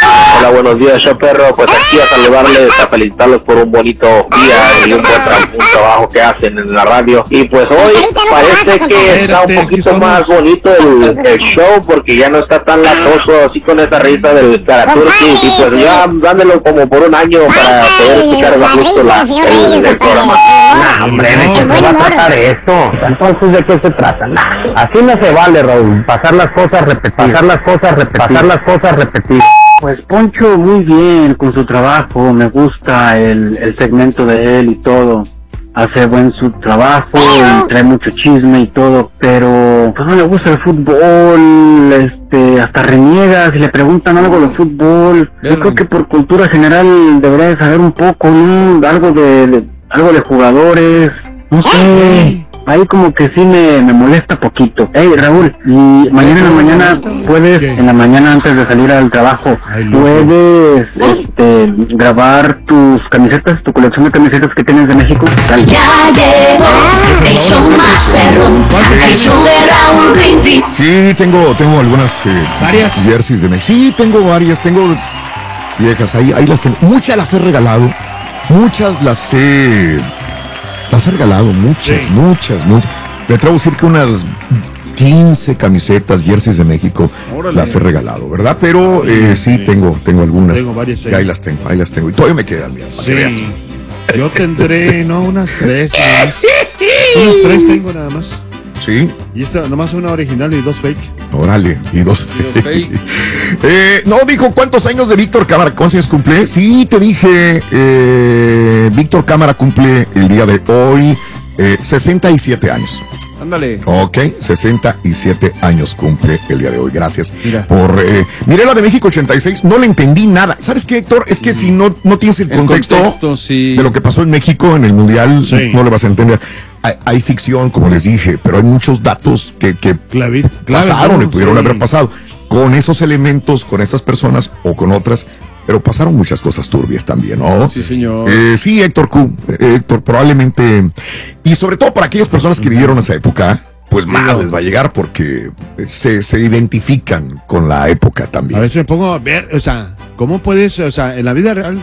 [SPEAKER 19] Hola, buenos días, show perro. Pues aquí a saludarles, a felicitarlos por un bonito día y un trabajo que hacen en la radio. Y pues hoy parece que está un poquito más bonito el show, porque ya no está tan latoso así con esa risa del Caraturki. Y pues ya dándolo como por un año para poder escuchar a gusto el programa.
[SPEAKER 4] Nah, hombre, ¿de qué se va a tratar esto? Entonces, ¿de qué se trata? Nah, así no se vale, Raúl. Pasar las cosas, repetir. Pues Poncho muy bien con su trabajo, me gusta el segmento de él y todo. Hace buen su trabajo y trae mucho chisme y todo, pero pues no le gusta el fútbol, hasta reniega si le preguntan algo de fútbol. Yo creo que por cultura general debería de saber un poco, ¿no? Algo de jugadores, no sé. Ahí como que sí me molesta poquito. Hey, Raúl, y mañana en la mañana puedes, en la mañana antes de salir al trabajo, puedes grabar tus camisetas, tu colección de camisetas que tienes de México. Dale.
[SPEAKER 11] Ya llegó el show más perrón, el show de Raúl Brindis.
[SPEAKER 1] Sí, tengo algunas varias jerseys de México. Sí, tengo varias, tengo viejas, ahí las tengo. Muchas las he regalado, muchas las he regalado, muchas. Me atrevo a decir que unas 15 camisetas, jerseys de México, las he regalado, ¿verdad? Pero sí, tengo algunas.
[SPEAKER 3] Tengo varias.
[SPEAKER 1] Y ahí las tengo. Y todavía me quedan, mira, para que veas.
[SPEAKER 3] Yo tendré, unas 3 nada más. Unas 3 tengo nada más.
[SPEAKER 1] Sí.
[SPEAKER 3] Y esta, nomás una original y 2 fake.
[SPEAKER 1] Órale, y 2 fake. No, dijo, ¿cuántos años de Víctor Cámara? ¿Cuántos años cumple? Sí, te dije, Víctor Cámara cumple el día de hoy 67 años.
[SPEAKER 2] Ándale.
[SPEAKER 1] Ok, 67 años cumple el día de hoy. Gracias por... miré la de México 86, no le entendí nada. ¿Sabes qué, Héctor? Es que si no tienes el contexto sí, de lo que pasó en México en el Mundial, no le vas a entender. Hay ficción, como les dije, pero hay muchos datos que pasaron y pudieron haber pasado. Con esos elementos, con esas personas o con otras, pero pasaron muchas cosas turbias también, ¿no?
[SPEAKER 2] Sí, señor.
[SPEAKER 1] Sí, Héctor probablemente, y sobre todo para aquellas personas que vivieron esa época, pues más les va a llegar porque se identifican con la época también.
[SPEAKER 3] A veces me pongo a ver, ¿cómo puedes, en la vida real